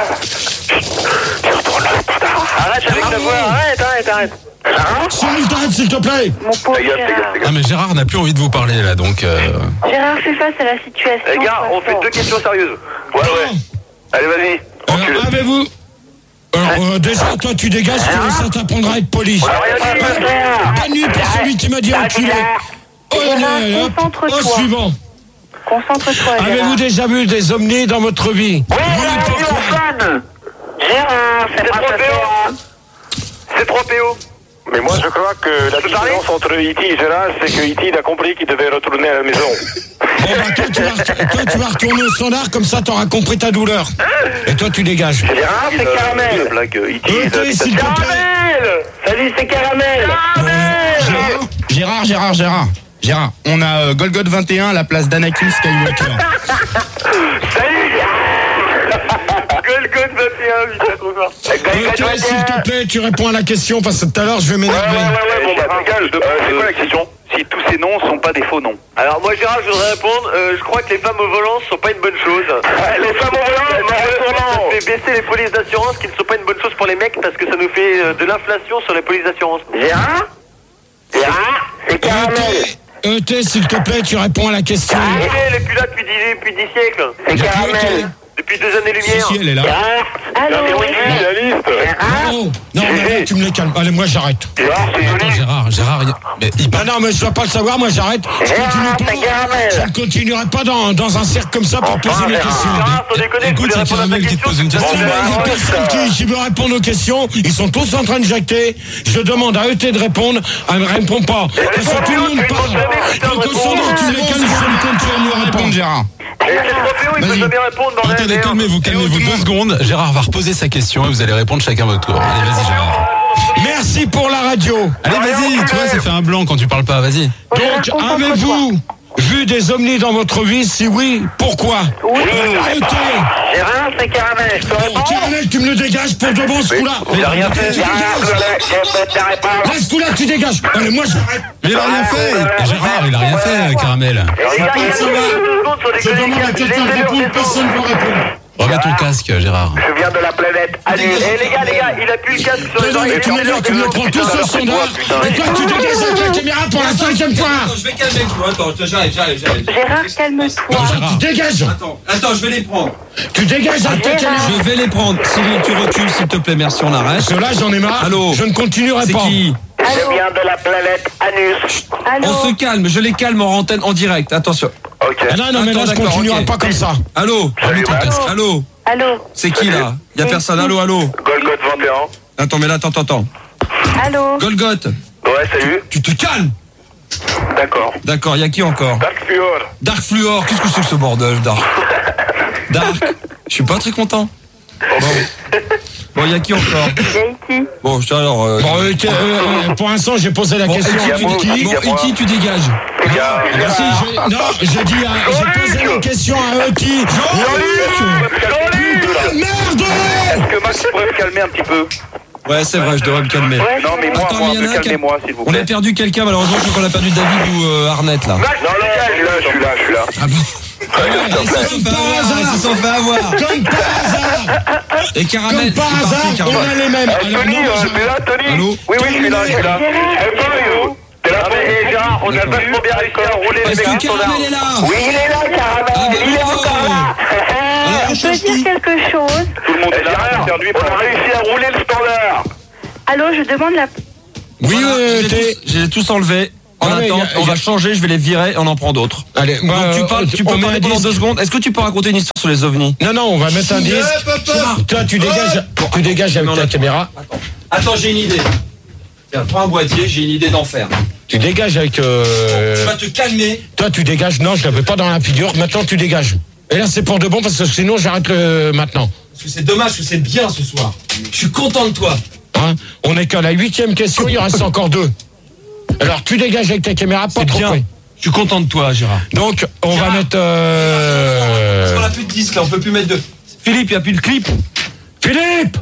Arrête avec ta voix, arrête, arrête, arrête. Gérard. S'il t'arrête, s'il te plaît. Mon pauvre Les gars, les gars, Gérard. les gars. Ah, mais Gérard n'a plus envie de vous parler là, donc. Euh... Gérard, fais face à la situation. Les gars, on fait sois deux questions sérieuses. Ouais, ouais. Allez, vas-y. Enculé. Alors, avez-vous. Alors, euh, déjà, toi, tu dégages, ça t'apprendra à être poli. Bonne nuit pour celui qui m'a dit enculé. Oh, Gérard, allez, hop, concentre-toi. au suivant. Concentre-toi, Gérard. Avez-vous déjà vu des ovnis dans votre vie? Oui, pourquoi? Gérard, c'est trois P O. C'est trois P O. Mais moi, je crois que la différence entre E T et Gérard, c'est que E T a compris qu'il devait retourner à la maison. Bon, bah, toi, tu vas, toi, tu vas retourner au standard, comme ça, t'auras compris ta douleur. Et toi, tu dégages. Gérard, c'est La Caramel. blague euh, E T Euh, les t'es, s'il te habitations. plaît. Caramel. Salut, c'est Caramel. Gérard, Gérard, Gérard, Gérard. Gérard, on a euh, Golgoth vingt et un à la place d'Anakin Skywalker. Salut. Golgoth vingt et un, putain, trop fort. Euh, toi, s'il te plaît, tu réponds à la question, parce que tout à l'heure, je vais Ouais, ouais, m'énerver. ouais, ouais, bon, bah, Gérard, je te- euh, c'est quoi la question? Si tous ces noms sont pas des faux noms. Alors moi Gérard, je voudrais répondre, euh, je crois que les femmes au volant sont pas une bonne chose. Les femmes au volant, Ça non, fait baisser les polices d'assurance qui ne sont pas une bonne chose pour les mecs parce que ça nous fait euh, de l'inflation sur les polices d'assurance. Gérard. Gérard, c'est Caramel. E T, s'il te plaît, tu réponds à la question. Il est, elle est plus là depuis dix, depuis dix siècles. C'est Caramel. Depuis deux années Si, lumière. si, elle est là. Allô. Oui, la liste. Non, non, mais là, tu me les calmes. Allez, moi, j'arrête. Gérard, c'est Attends, joli. Gérard, Gérard, il- mais il Non, parle. non, mais je dois pas le savoir, moi, j'arrête. Je Gérard, continue c'est pas. Caramel. Je ne continuerai pas dans, dans un cercle comme ça pour poser mes Gérard. questions. Gérard, sans déconner, je Écoute, voulais c'est répondre à ta Caramel qui te pose une question. question. Non, mais il y a bah, personne qui, qui veut répondre aux questions. Ils sont tous en train de jacter. Je demande à E T de répondre. Elle ne répond pas. Parce que tout le monde parle. Donc, au standard, tu me les calmes, je ne compte sur nous Répondre, répondre. Gérard. Et c'est trop péo, il peut Vas-y. jamais répondre dans la Attendez, merde. calmez-vous, calmez-vous deux secondes. Gérard va reposer sa question et vous allez répondre chacun votre tour. Allez, vas-y, Gérard. Merci pour la radio. Allez, vas-y, tu vois, ça fait un blanc quand tu parles pas, vas-y. Donc, avez-vous vu des ovnis dans votre vie? Si oui, pourquoi? Oui. E T. Gérard, c'est Caramel. Je te Bon, réponds. Caramel, tu me le dégages pour de bon ce coup-là. Il a rien fait. Tu Gérard, dégages. je te réponds. Là, ce coup-là, tu dégages. Allez, moi, j'arrête. Mais il a rien fait. Gérard, il a rien fait, Caramel. Les gars, il y a Ça va. deux secondes sur les Je demande à quelqu'un de répondre, personne ne veut répondre. Remets ton casque, Gérard. Je viens de la planète Anus. Eh les gars, les gars, il a plus le casque sur Mais les non, oreilles. mais tu me dis, tu me le prends tous au standard. Et toi, tu dégages avec la caméra pour la cinquième fois. Attends, je vais calmer, tu vois. Attends, j'arrive, j'arrive, j'arrive. Gérard, calme-toi. Non, Gérard. tu dégages. Attends, attends, je vais les prendre. Tu dégages avec ta caméra. Je vais les prendre. Cyril, tu recules, s'il te plaît, merci, on arrête. Parce que là, j'en ai marre. Allô. Je ne continuerai C'est pas. qui? Je viens de la planète Anus. Allô. On se calme, je les calme en antenne, en direct. Attention. Ok. Ah non, non, mais là, Attends, je d'accord, continuerai ok. pas comme ça. Allô? Remets ton casque. Allô? Allô. C'est qui là? Y a personne. Allô, allô? Golgoth vingt et un. Attends, mais là, attends, attends, attends. Allô. Golgoth, Ouais, salut. tu te calmes. D'accord. D'accord, y a qui encore? Dark Fluor. Dark Fluor, qu'est-ce que c'est que ce bordel, Dark? Dark, je suis pas très content. Bon, bon, y a qui encore? Gaïti. Bon, je- alors. Euh, Bon, euh, que- euh, euh, pour l'instant, j'ai posé la bon, question Iti, à tu, qui. bon, Iti, tu dégages. Les gars, Ah, si, je- non, j'ai dit, à- j'ai posé la question à eux qui. Putain, merde! est-ce que Max pourrait me calmer un petit peu? Ouais, c'est vrai, je devrais me calmer. Non, mais moi, Attends, moi, mais y en a me un qui a- calmez-moi, s'il vous On a plaît. perdu quelqu'un, malheureusement, je crois qu'on a perdu David ou euh, Arnett là. Non, les gars, je suis là, je suis là, je suis là. Ah bon? Ils se sont fait avoir, ils se sont fait avoir. Comme par hasard! Et Caramel, Comme par c'est parti, hasard, on Caramel. a les mêmes. Eh, Alors, Tony, non, euh, moi, t'es là, Tony? Allô? Oui, oui, je suis là, je suis là. Eh, Tony, t'es là, Eh Gérard, on a D'accord. vachement bien réussi à rouler les Est-ce mecs que sur Caramel est là? Oui, il est là, Ah Caramel. bah Il est bravo. encore là. Ah quelque chose. Tout le monde est là. Gérard, Perdu, on a réussi à rouler le standard. Allô, je demande la... Oui, Voilà, euh, je les ai t'es- tous- je les ai tous enlevés. En Ah ouais, attente, y a- on y a- va changer, je vais les virer et on en prend d'autres. Allez, moi, Donc tu parles, euh, tu peux on met parler un pendant disque. deux secondes. Est-ce que tu peux raconter une histoire sur les ovnis? Non, non, on va mettre un disque. Toi, tu dégages, tu dégages avec ta caméra. Attends, j'ai une idée. Tiens, prends un boîtier, j'ai une idée d'enfer. Tu dégages avec. euh, Tu vas te calmer. Toi, tu dégages. Non, je l'avais pas dans la figure. Maintenant, tu dégages. Et là, c'est pour de bon parce que sinon, j'arrête le maintenant. Parce que c'est dommage que c'est bien ce soir. Je suis content de toi. Hein, on est qu'à la huitième question. Il reste encore deux. Alors, tu dégages avec ta caméra, pas C'est trop bien. près. Je suis content de toi, Gérard. Donc, on Gérard. va mettre. euh, Parce qu'on a plus de disques là, on peut plus mettre de. Philippe, il n'y a plus de clip. Philippe,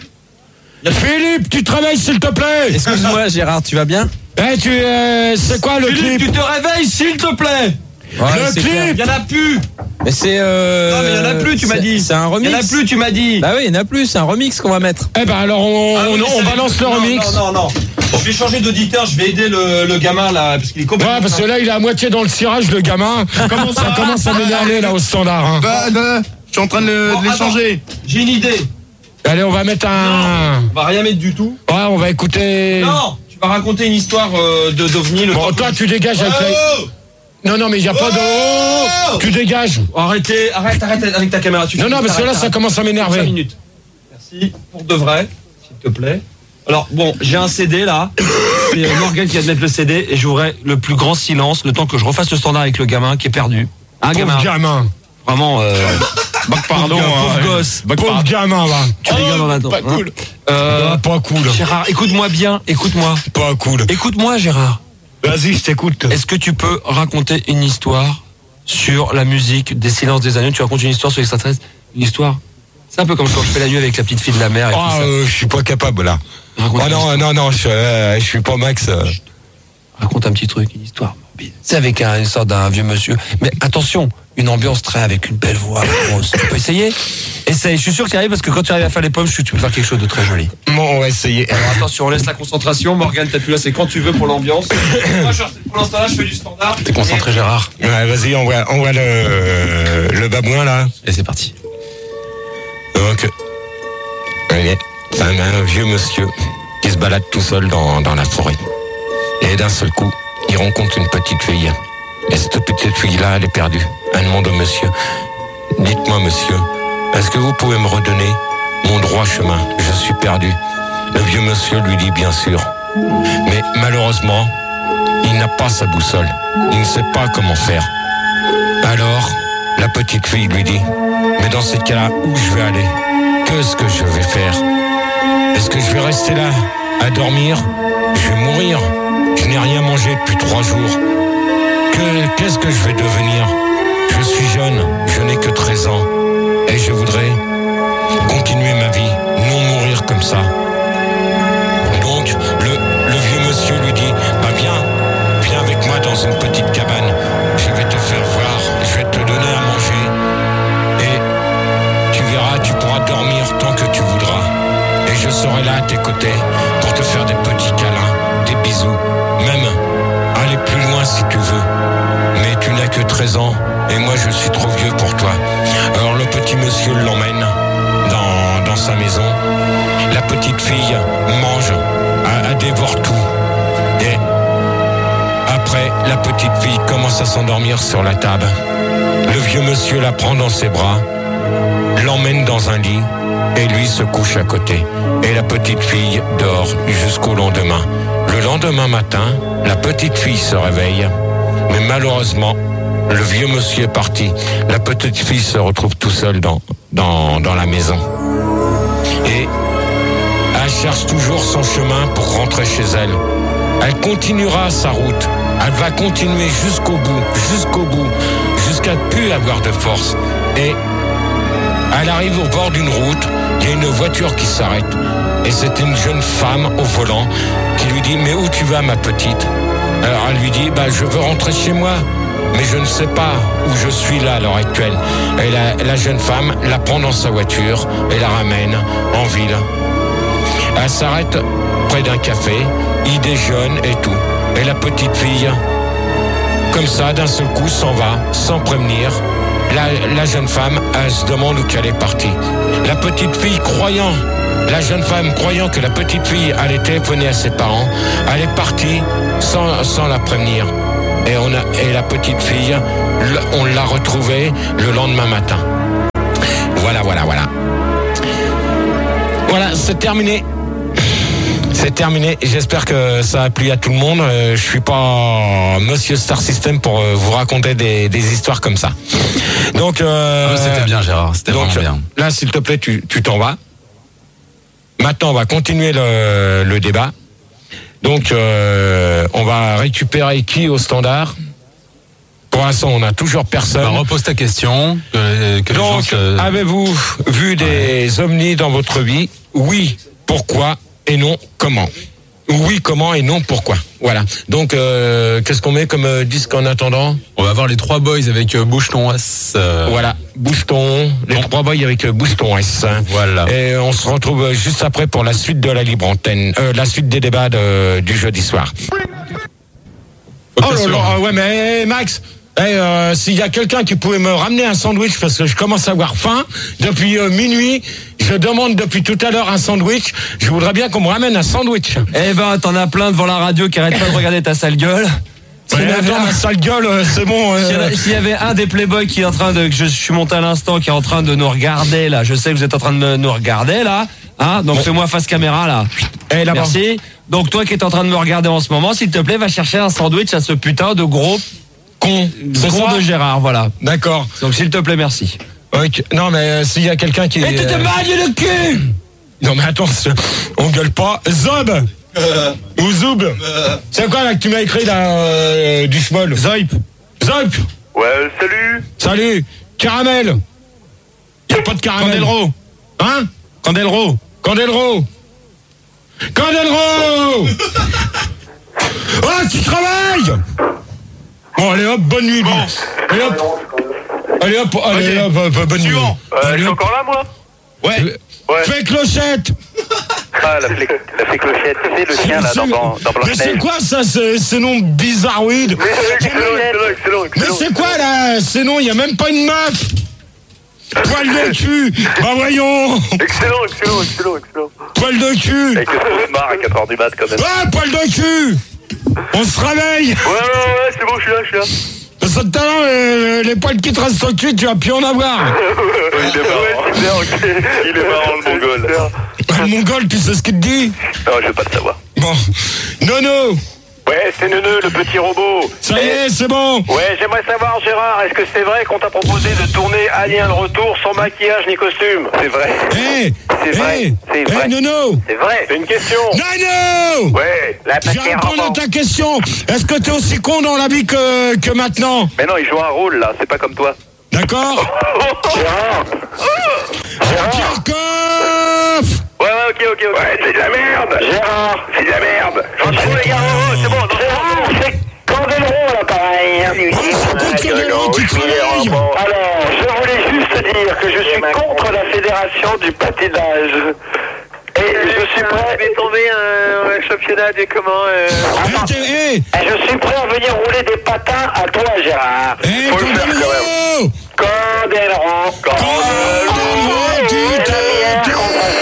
Philippe, tu travailles s'il te plaît. Excuse-moi, Gérard, tu vas bien? Eh, tu, euh, c'est quoi le Philippe, clip? tu te réveilles, s'il te plaît. Ouais, Le c'est clair. clip. Il n'y en a plus. Mais c'est. Euh... Non, mais il n'y en a plus, tu m'as c'est- dit. C'est un Il remix. n'y en a plus, tu m'as dit. Bah oui, il n'y en a plus, c'est un remix qu'on va mettre. Eh ben alors, on, Ah, on, oui, on ça balance va- le non, remix. Non, non, non. Je vais changer d'auditeur, je vais aider le, le gamin là, parce qu'il est complètement. Ouais, parce que là, il est à moitié dans le cirage, le gamin. Comment ça commence à m'énerver, là, au standard. Hein. Bah, bah, je suis en train de, le- Bon, de les attends. changer. J'ai une idée. Allez, on va mettre un... On va rien mettre du tout. Ouais, on va écouter... Non, tu vas raconter une histoire euh, de d'ovni. Le Bon, temps toi, que- tu dégages avec la... Oh Non, non, mais il n'y a pas de... Oh, tu dégages. Arrêtez, arrête, arrête avec ta caméra. Tu Non, non, parce que là, ça commence à m'énerver. cinq minutes. Merci, pour de vrai, s'il te plaît. Alors, bon, j'ai un C D là. C'est euh, Morgan qui vient de mettre le C D et j'aurai le plus grand silence le temps que je refasse le standard avec le gamin qui est perdu. Un gamin. Pauvre gamin. Vraiment, euh, Bah, pardon. pauvre, pauvre hein. gosse. Bah, Pauvre pardon. gamin, va. Tu rigoles en attendant. Pas hein. cool. Euh, Ah, pas cool. Gérard, écoute-moi bien, écoute-moi. Pas cool. Écoute-moi, Gérard. Vas-y, je t'écoute. Est-ce que tu peux raconter une histoire sur la musique des Silences des Agneaux? Tu racontes une histoire sur l'extraterrestre? Une histoire? C'est un peu comme quand je fais la nuit avec la petite fille de la mer et Ah, tout ça. euh, je suis pas capable, là. Raconte Ah une non, histoire. non, non, je, euh, je suis pas Max. euh. Raconte un petit truc, une histoire morbide. C'est avec un, une sorte d'un vieux monsieur. Mais attention, une ambiance très avec une belle voix grosse. Tu peux essayer? Essaye, je suis sûr que tu arrives parce que quand tu arrives à faire les pommes, je suis sûr que tu peux faire quelque chose de très joli. Bon, on va essayer. Alors attention, on laisse la concentration. Morgane, t'as plus là, c'est quand tu veux pour l'ambiance. Moi, je, pour l'instant là, je fais du standard. T'es concentré, Gérard? Ouais, vas-y, on voit, on voit le, le babouin, là. Et c'est parti. Donc, allez, c'est un, un vieux monsieur qui se balade tout seul dans, dans la forêt. Et d'un seul coup, il rencontre une petite fille. Et cette petite fille-là, elle est perdue. Elle demande au monsieur, dites-moi monsieur, est-ce que vous pouvez me redonner mon droit chemin? Je suis perdu. Le vieux monsieur lui dit bien sûr. Mais malheureusement, il n'a pas sa boussole. Il ne sait pas comment faire. Alors, la petite fille lui dit, mais dans ces cas-là, où je vais aller? Qu'est-ce que je vais faire? Est-ce que je vais rester là, à dormir? Je vais mourir. Je n'ai rien mangé depuis trois jours. Que, qu'est-ce que je vais devenir? Je suis jeune, je n'ai que treize ans. Et je voudrais continuer ma vie, non mourir comme ça. Donc, le, le vieux monsieur lui dit, bah viens, viens avec moi dans une petite cabane. Je vais te faire voir, je vais te donner à manger. Et tu verras, tu pourras dormir tant que tu voudras. Et je serai là à tes côtés pour te faire des petits câlins, des bisous. Même aller plus loin si tu veux. Mais tu n'as que treize ans et moi je suis trop vieux pour toi. Alors le petit monsieur l'emmène dans, dans sa maison. La petite fille mange, elle, elle dévore tout. Et après, la petite fille commence à s'endormir sur la table. Le vieux monsieur la prend dans ses bras, l'emmène dans un lit et lui se couche à côté. Et la petite fille dort jusqu'au lendemain. Le lendemain matin, la petite fille se réveille, mais malheureusement, le vieux monsieur est parti. La petite fille se retrouve tout seule dans, dans, dans la maison. Et elle cherche toujours son chemin pour rentrer chez elle. Elle continuera sa route. Elle va continuer jusqu'au bout, jusqu'au bout, jusqu'à ne plus avoir de force. Et elle arrive au bord d'une route, il y a une voiture qui s'arrête. Et c'est une jeune femme au volant qui lui dit « Mais où tu vas, ma petite ?» Alors elle lui dit bah, « Je veux rentrer chez moi, mais je ne sais pas où je suis là à l'heure actuelle. » Et la, la jeune femme la prend dans sa voiture et la ramène en ville. Elle s'arrête près d'un café, il déjeune et tout. Et la petite fille, comme ça, d'un seul coup, s'en va, sans prévenir. la, la jeune femme, elle se demande où qu'elle est partie. La petite fille, croyant, la jeune femme, croyant que la petite fille allait téléphoner à ses parents, elle est partie sans, sans la prévenir. Et, on a, et la petite fille, on l'a retrouvée le lendemain matin. Voilà, voilà, voilà. Voilà, c'est terminé. C'est terminé. J'espère que ça a plu à tout le monde. Euh, je suis pas Monsieur Star System pour euh, vous raconter des, des histoires comme ça. Donc, euh, oh, c'était bien, Gérard. C'était donc, vraiment bien. Là, s'il te plaît, tu, tu t'en vas. Maintenant, on va continuer le, le débat. Donc, euh, on va récupérer qui au standard? Pour l'instant, on n'a toujours personne. Bah, repose ta question. Que, que Donc, se... avez-vous vu des ouais. ovnis dans votre vie? Oui. Pourquoi? Et non, comment? Oui, comment et non, pourquoi? Voilà. Donc, euh, qu'est-ce qu'on met comme euh, disque en attendant? On va voir les trois boys avec euh, Boucheton S. Euh... Voilà, Boucheton, les non. trois boys avec euh, Boucheton S. Voilà. Et on se retrouve juste après pour la suite de la libre antenne, euh, la suite des débats de, du jeudi soir. Oh là là, ouais, mais Max, hey, euh, s'il y a quelqu'un qui pouvait me ramener un sandwich parce que je commence à avoir faim depuis euh, minuit. Je demande depuis tout à l'heure un sandwich. Je voudrais bien qu'on me ramène un sandwich. Eh ben, t'en as plein devant la radio qui arrête pas de regarder ta sale gueule. Ouais, attends, un... ma sale gueule, euh, c'est bon. Euh... S'il y avait un des Playboys qui est en train de, que je suis monté à l'instant, qui est en train de nous regarder là, je sais que vous êtes en train de nous regarder là, hein. Donc bon. Fais-moi face caméra là. Eh, là-bas. Merci. Donc toi qui es en train de me regarder en ce moment, s'il te plaît, va chercher un sandwich à ce putain de gros con, con de Gérard, voilà. D'accord. Donc s'il te plaît, merci. Okay. Non, mais euh, s'il y a quelqu'un qui... Et tu te bagnes le cul! Non, mais attends, on gueule pas. Zob euh, Ou Zoub euh, c'est quoi là que tu m'as écrit là, euh, du schmoll? Zoip Zoip Ouais, salut. Salut. Caramel. Y'a pas de caramel. Candelro. Hein? Candelro. Candelro. Candelro. Oh, tu travailles. Bon, allez hop, bonne nuit. Bon. Allez hop. Allez hop, allez hop, hop, hop, bonne nuit. Euh, je suis encore là, moi? Ouais. Ouais. Fais clochette. Ah, la fée, la fée clochette, c'est le chien là dans, dans, dans Blanche-Neige. Mais c'est quoi ça, ces, ces noms bizarroïdes? Excellent, excellent, excellent. Mais c'est quoi là, ces noms? Il n'y a même pas une meuf. Poil de cul. Bah voyons. Excellent, excellent, excellent, excellent. Poil de cul. Avec le cauchemar à quatre heures du mat quand même. Ah, poil de cul. On se réveille. Ouais, ouais, ouais, c'est bon, je suis là, je suis là. Parce que tout à l'heure, les, les poils qui te restent au cul, tu vas plus en avoir. Il est marrant. Il est marrant, le mongol. Le mongol, tu sais ce qu'il te dit? Non, je veux pas le savoir. Bon. Nono. Ouais, c'est Neuneu, le petit robot. Ça y est, c'est bon. Ouais, j'aimerais savoir, Gérard, est-ce que c'est vrai qu'on t'a proposé de tourner Alien le Retour sans maquillage ni costume? C'est vrai. Hé. C'est vrai. C'est vrai. Hé, Nono. C'est vrai. C'est une question. Nono. Ouais, la Je vais répondre à ta question. Est-ce que t'es aussi con dans la vie que, que maintenant? Mais non, il joue un rôle là, c'est pas comme toi. D'accord. Gérard. Gérard Coff. Ouais, ouais, ok, ok, ok. Ouais, c'est de la merde. Gérard, c'est de la merde. J'entends les gars, oh, c'est bon. Gérard, c'est Candelro à l'appareil. Candelro qui travaille. Alors, je voulais juste dire que je suis contre la fédération du patinage. Et je suis prêt. Je vais tomber un, un championnat de comment euh... Attends. Hey, hey. Je suis prêt à venir rouler des patins à toi, Gérard. Hey, faut le faire quand même. Candelro. Candelro, tu t'es.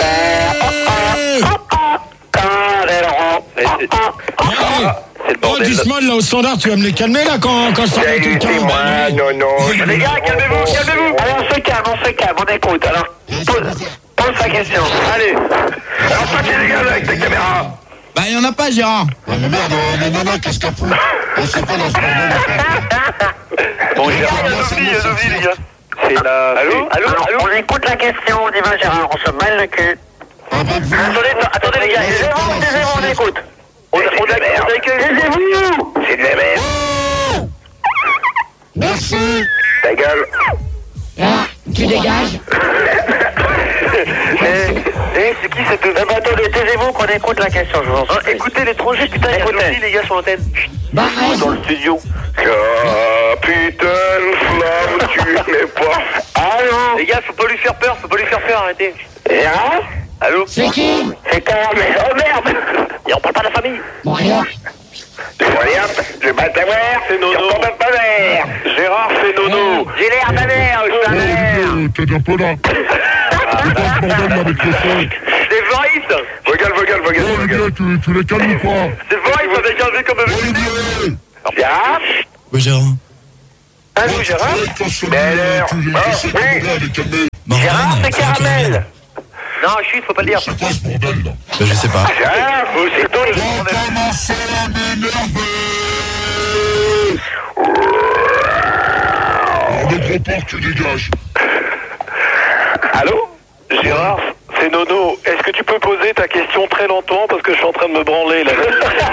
C'est le Oh, bordel. Disman, là, au standard, tu vas me les calmer, là, quand, quand je parle de quelqu'un. Ouais, non, non. Les gars, calmez-vous, calmez-vous. Allez, on se calme, on se calme, on écoute. Alors, pose, pose ta question. Allez. Alors, toi, tu les gars, avec ta caméra. Bah, il y en a pas, Gérard. Bon, Gérard, il y a Sophie, il y a Sophie, les gars. C'est la... Allô? Allô? Alors, on écoute la question, on dit, ben, Gérard, on se mêle le cul. Attendez, attendez, les gars, taisez-vous, taisez-vous, on écoute. On a on a taisez-vous. C'est de la merde. Merci. Ta gueule. Là, tu dégages. Eh, eh, c'est qui cette... Eh ben, attendez, taisez-vous qu'on écoute la question, je vous en prie. Oh, écoutez l'étranger, putain, écoutez les gars sur l'antenne. Bah, dans le studio. Capitaine Flamme, tu n'es pas... Allô? Les gars, faut pas lui faire peur, faut pas lui faire peur, arrêtez. Et hein? Allô? c'est qui? C'est quand même... Oh merde! Et on parle pas de la famille. Bon, alors. Regarde, je bats ta mère, c'est Nono. Je bats ta mère. Gérard, c'est Nono. J'ai l'air ta mère, je ta mère. T'es un peu là. C'est quoi ce bordel là avec le son? C'est Voice. Vogal, vogal, vogal, Oh vogal. Olivier, tu, tu les calmes ou pas? C'est Voice avec un V comme un Olivier! Gérard? Oui, Gérard. Allô, Gérard? Belle heure. Gérard, c'est Caramel. Non, chut, faut pas le dire. C'est quoi ce bordel là? Ben, je sais pas. Gérard, faut aussi ton... On commence à m'énerver. Alors le gros porc, tu dégages. Allô? Gérard, c'est Nono. Est-ce que tu peux poser ta question très lentement parce que je suis en train de me branler là?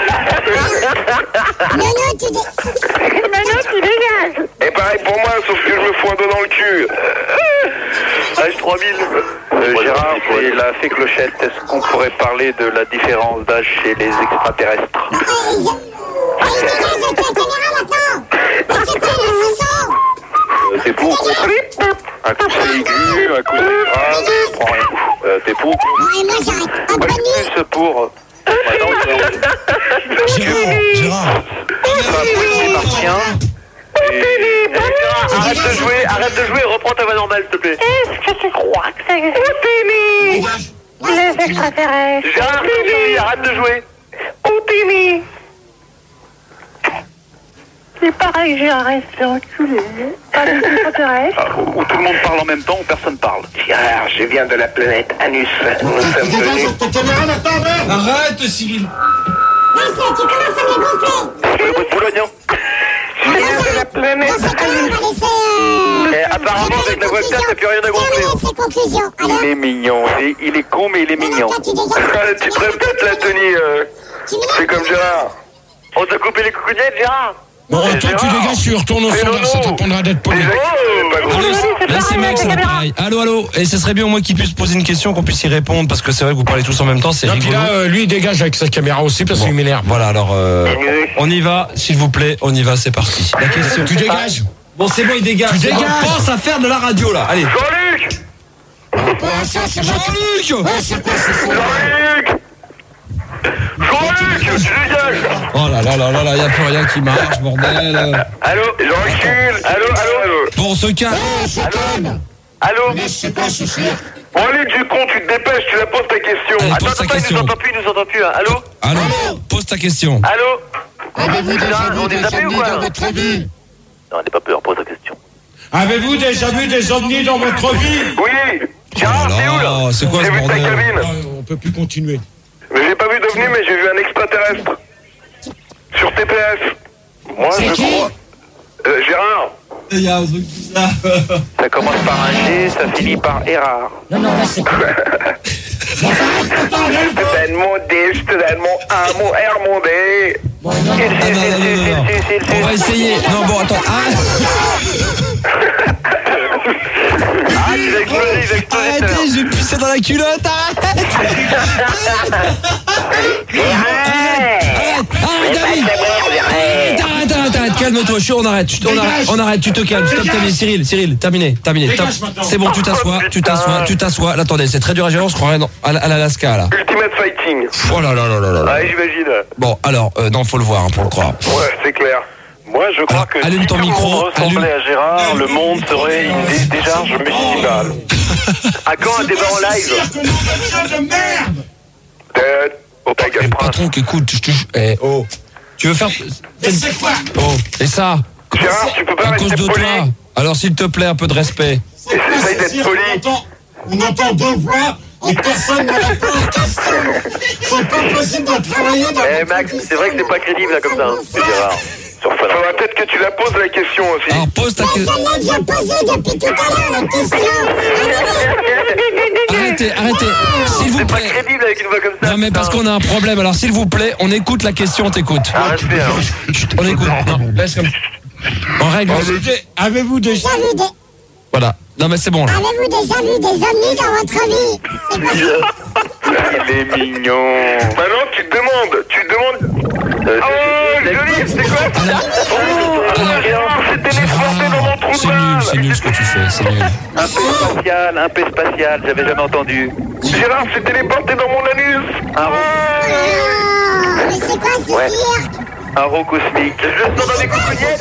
Nono, tu dé- Nono, tu dégages. Et pareil pour moi, sauf que je me fous un doigt dans le cul. H trois mille. Euh, Gérard, c'est la fée clochette. Est-ce qu'on pourrait parler de la différence d'âge chez les extraterrestres? Allez, dégage avec la caméra maintenant. Mais c'est quoi la chanson? Euh, T'es pour ou contre? Un coup c'est aigu, un coup c'est grave, je comprends rien. Euh, T'es pour ou contre? Bon, et moi j'arrête. Un Moi, je bonne suis plus pour... euh, maintenant, c'est- Gérard, Gérard. c'est un policier martien. Et... Gérard, arrête de jouer, arrête de jouer et reprends ta voix normale, s'il te plaît. Est-ce que tu crois que ça existe? Les extraterrestres. Gérard, Sophie, arrête de jouer. Oupimi. Il paraît que j'ai arrêté enculé. Pas les extraterrestres. Ah, où tout le monde parle en même temps, où personne parle. Gérard, je viens de la planète Anus. Nous sommes venus... Arrête, Cyril. Laisse, tu commences à me gonfler. C'est le bout de Boulogne, hein? Je viens de la planète Dans ce cas-là, on va laisser... Euh... Et apparemment, avec la voix que t'as, t'as plus rien à gonfler. Terminer ses conclusions. Alors, Il est mignon. Il est, il est con, mais il est mignon. toi, tu dégages. Tu te répètes la tenue, euh... C'est comme Gérard. On t'a coupé les coucougnettes, Gérard? Bon, toi, tu Gérard. dégages, tu retournes au C'est standard, Nono. ça t'apprendra d'être poli. Déjà, c'est pas gros. Là, c'est mieux que ça va pareil. Allô, allô. Et ce serait bien au moins qu'il puisse poser une question, qu'on puisse y répondre, parce que c'est vrai que vous parlez tous en même temps, c'est Non, puis rigolo. là, euh, lui, il dégage avec sa caméra aussi parce qu'il m'énerve. Voilà, alors, euh, on y va, s'il vous plaît, on y va, c'est parti. La question. Tu dégages. Bon, c'est bon, il dégage. Tu dégages. On pense à faire de la radio, là. Allez. Jean-Luc! Jean-Luc! Jean-Luc! Jean-Luc, tu dégages! Oh là là là là là, y a plus rien qui marche, bordel. Allô? Je recule. Allô, allô, allô. Bon, on se calme. Allô? Bon, allez, du con, tu te dépêches, tu la poses ta question. Allez, Attends, pose ta attends, il nous question. entend plus, il nous entend plus. hein. Allô? Allô, pose ta question. Allô? Avez-vous déjà Putain, on vu est des tapés ou ovnis quoi? dans votre vie? Non, n'aie pas peur, pose ta question. Avez-vous déjà vu des ovnis dans votre vie? Oui. Gérard, Oh t'es où, là, là? c'est quoi J'ai ce vu ta bordel? cabine. On peut plus continuer. Mais j'ai pas vu d'ovni, mais j'ai vu un extraterrestre. Sur T P S. Moi, C'est je qui? crois... Euh, Gérard. Il y a un truc bizarre. Ça commence par un G, ça finit par Erard. Non, non, là c'est quoi? Je te donne mon D, je te donne mon A, mon R, mon D. Bon, non, non. Ah, non, non, non, non. On va essayer. Non, bon, attends. Ah, Ah, il a explosé, il a explosé. arrêtez, je vais pisser dans la culotte. Arrête. Arrête, arrête, David. Arrête, arrête, arrête, arrête, calme-toi, chaud, on arrête, tu- on arrête, on arrête, tu te calmes, stop, terminé, Cyril, Cyril, terminé, terminé, Dégage stop. maintenant. C'est bon, tu t'assois, tu t'assois, tu t'assois. Là, attendez, c'est très dur à gérer, on se croirait dans- à, à l'Alaska, là. Ultimate Fighting. Oh là là là là là là. Ouais, j'imagine. Bon, alors, euh, non, faut le voir, hein, pour le croire. Ouais, c'est clair. Moi, je crois Alors, que allume si ton tout le micro, monde ressemblait allume. à Gérard, le monde serait une dé- décharge municipale. À quand un débat en live? Euh, oh, ta gueule, Eh, prince. patron, écoute, je te jure. Eh, oh. Tu veux faire. C'est quoi? Oh, et ça Gérard, tu peux pas À cause rester de poli. toi. Alors, s'il te plaît, un peu de respect. Essaye d'être poli. On entend deux voix et personne ne répond aux questions. C'est pas possible de travailler dans Eh, Max, c'est vrai que c'est pas crédible, là, comme ça. hein. C'est Gérard. Sur Fun. Faudra peut-être que tu la poses la question aussi. Alors, pose ta question. Celle-là, j'ai posé depuis tout à l'heure la question. Arrêtez, arrêtez. S'il vous C'est pas plaît. crédible avec une voix comme ça. Non, mais parce putain. qu'on a un problème. Alors, s'il vous plaît, on écoute la question, on t'écoute. Ah, respect, alors. Chut, on écoute. Non, laisse comme. En règle. Avez-vous déjà... Avez-vous des... Voilà. Non, mais c'est bon, là. Avez-vous déjà vu des ovnis dans votre vie? C'est quoi? Il est mignon. Maintenant, tu te demandes, tu te demandes... Euh, Oh, joli, c'est quoi ça? Oh, Gérard, c'est téléporté dans mon trou de C'est nul, balle. c'est nul ce que tu fais, c'est nul. Un P spatial, un P spatial, j'avais jamais entendu. Gérard, c'est téléporté dans mon anus. Un rond. Ah, mais c'est quoi ce Ouais. cirque? Un rond cosmique. Je le sens dans mes coucougnettes.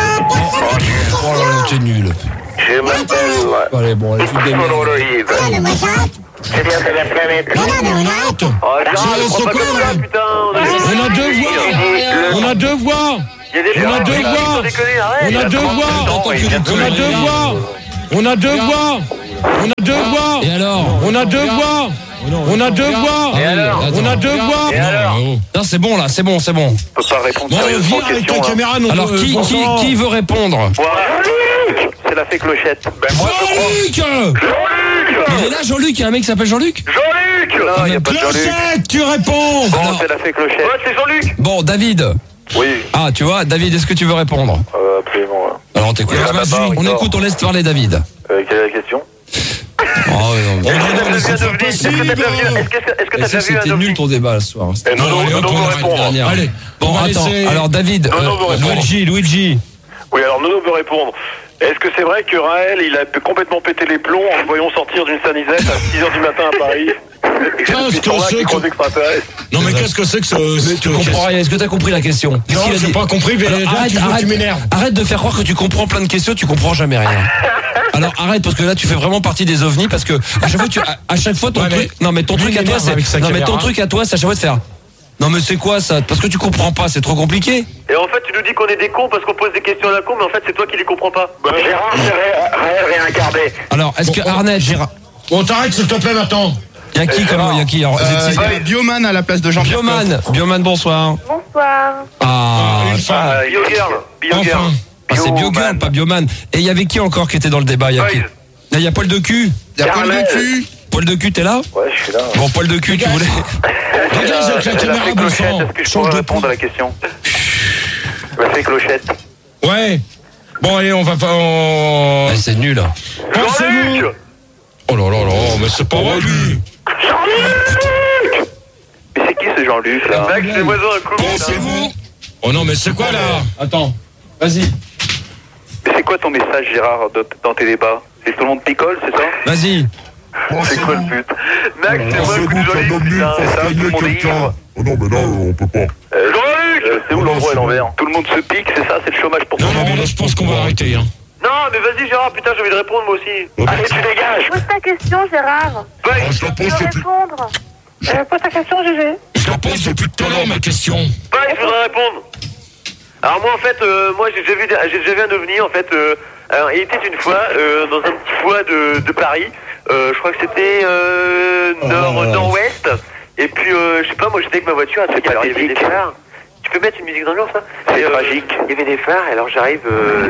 Oh là là, t'es nul. Je m'appelle... Allez, bon, allez, tu te démerdes. Soloroïde. Ah, mais moi j'arrête. C'est bien de la planète. Non, non, mais on arrête. Oh, Gérard, C'est- prends c'est pas quoi, comme ça, là putain. On a deux voix. On a deux voix. Il y a des On a gens deux qui voix. sont déconnés, arrête. On a Il a deux trente voix. ans, Attends, il tu vient dis- de On a se deux réveiller. voix. On a deux voix. On a deux voix. Et alors On a deux voix. On a deux voix. Et alors On a deux voix. Et alors Non, c'est bon là, c'est bon, c'est bon. Je peux pas répondre Bon, sérieusement viens aux avec ta questions. là. caméra. non, Alors, euh, qui, bon qui, sang. qui veut répondre? Jean-Luc. C'est la fée Clochette. Ben moi je crois. Jean-Luc. Jean-Luc. Il est là, Jean-Luc, il y a un mec qui s'appelle Jean-Luc? Jean-Luc. Non, il n'y a pas de Jean-Luc. Clochette, tu réponds. Bon, c'est la fée Clochette. Ouais, c'est Jean-Luc. Bon, David. Oui. Ah, tu vois, David, est-ce que tu veux répondre? Euh, absolument. ouais. Alors, on t'écoute. Oui, là-bas, On il écoute, on laisse parler David. Euh, quelle est la question? Oh, non, mais- non, non, mais Est-ce que c'est t'as pas déjà vu- est-ce que t'as déjà vu- possible. est-ce que- est-ce que Et t'as ça, déjà vu un c'était ovni? nul ton débat ce soir. Eh, Nono, Allez, Nono on veut arrête répondre. Dernière. Allez, Bon, on va attends. laisser- Alors, David, Non, non, euh, vous répondez. Luigi, Luigi. Oui, alors Nono veut répondre. Est-ce que c'est vrai que Raël, il a complètement pété les plombs en le voyant sortir d'une sanisette à six heures du matin à Paris? Qu'est-ce que c'est que... Non mais qu'est-ce que c'est que ce... Tu comprends rien. Est-ce que t'as compris la question? Qu'est-ce Non, qu'il a j'ai dit? pas compris, mais Alors, déjà, arrête, tu, arrête, tu m'énerves. arrête de faire croire que tu comprends plein de questions, tu comprends jamais rien. Alors arrête, parce que là tu fais vraiment partie des ovnis, parce que à chaque fois, tu, à, à chaque fois ton Ouais, mais truc, non mais ton lui, truc il à toi m'énerve avec c'est, sa non mais ton caméra. truc à toi c'est à chaque fois de faire. Non mais c'est quoi ça? Parce que tu comprends pas, c'est trop compliqué. Et en fait, tu nous dis qu'on est des cons parce qu'on pose des questions à la con, mais en fait, c'est toi qui les comprends pas. Gérard, c'est Ré- Raël réincarné. Alors est-ce que Bon, Arnett, Gérard, On t'arrête s'il te plaît maintenant. y a qui comme y a qui? Alors, Euh, c'est- il y a Bioman à la place de Jean-Pierre. Bioman, Bioman, bonsoir. Bonsoir. Ah, Une femme. Ah, BioGirl. BioGirl. Enfin. ah, c'est Biogirl, pas Bioman. Et il y avait qui encore qui était dans le débat? Il y a qui? Il y a Paul de cul. Il y a Paul Carmel. de cul. Paul de cul, t'es là? Ouais, je suis là. Bon, Paul de cul, tu voulais. Dégage avec la C'est la caméra, fée bon Clochette. sang. Est-ce que je Change pourrais de répondre à la question? La fée Clochette. Ouais. Bon allez, on va pas... On... Eh, c'est nul. Pensez-vous. Oh là là là, mais c'est pas vrai lui. Mais c'est qui ce Jean-Luc là? Max, c'est voisin un coup. Pensez-vous. Oh non mais c'est quoi là? Attends, vas-y. Mais c'est quoi ton message, Gérard, de- dans tes débats? C'est tout le monde picole, c'est ça? Vas-y. C'est quoi le but? Max, c'est moi le coup de Jean-Luc, putain. C'est ça, tout le monde est ivre. Oh non, mais là, on peut pas. Euh, euh, c'est où l'endroit à l'envers? Tout le monde se pique, c'est ça? C'est le chômage pour tout Non le non mais monde. là je pense qu'on va arrêter hein. Non, mais vas-y, Gérard, putain, j'ai envie de répondre moi aussi. Allez, tu dégages! Pose ta question, Gérard. Bah, Ah, je la Tu pose veux depuis... répondre. Euh, pose ta question, Gégé. Je la pose depuis tout à l'heure ma question. bah, je voudrais répondre. Alors moi, en fait, euh, moi, j'ai déjà vu, des- j'ai déjà vu un ovni, en fait. Euh, alors, il était une fois euh, dans un petit foie de, de Paris. Euh, je crois que c'était euh, nord, nord-ouest. Et puis, euh, je sais pas, moi, j'étais avec ma voiture. À ce pas il y avait des phares. Tu peux mettre une musique d'ambiance, ça? C'est Et, euh, tragique. Il y avait des phares, alors j'arrive... Euh,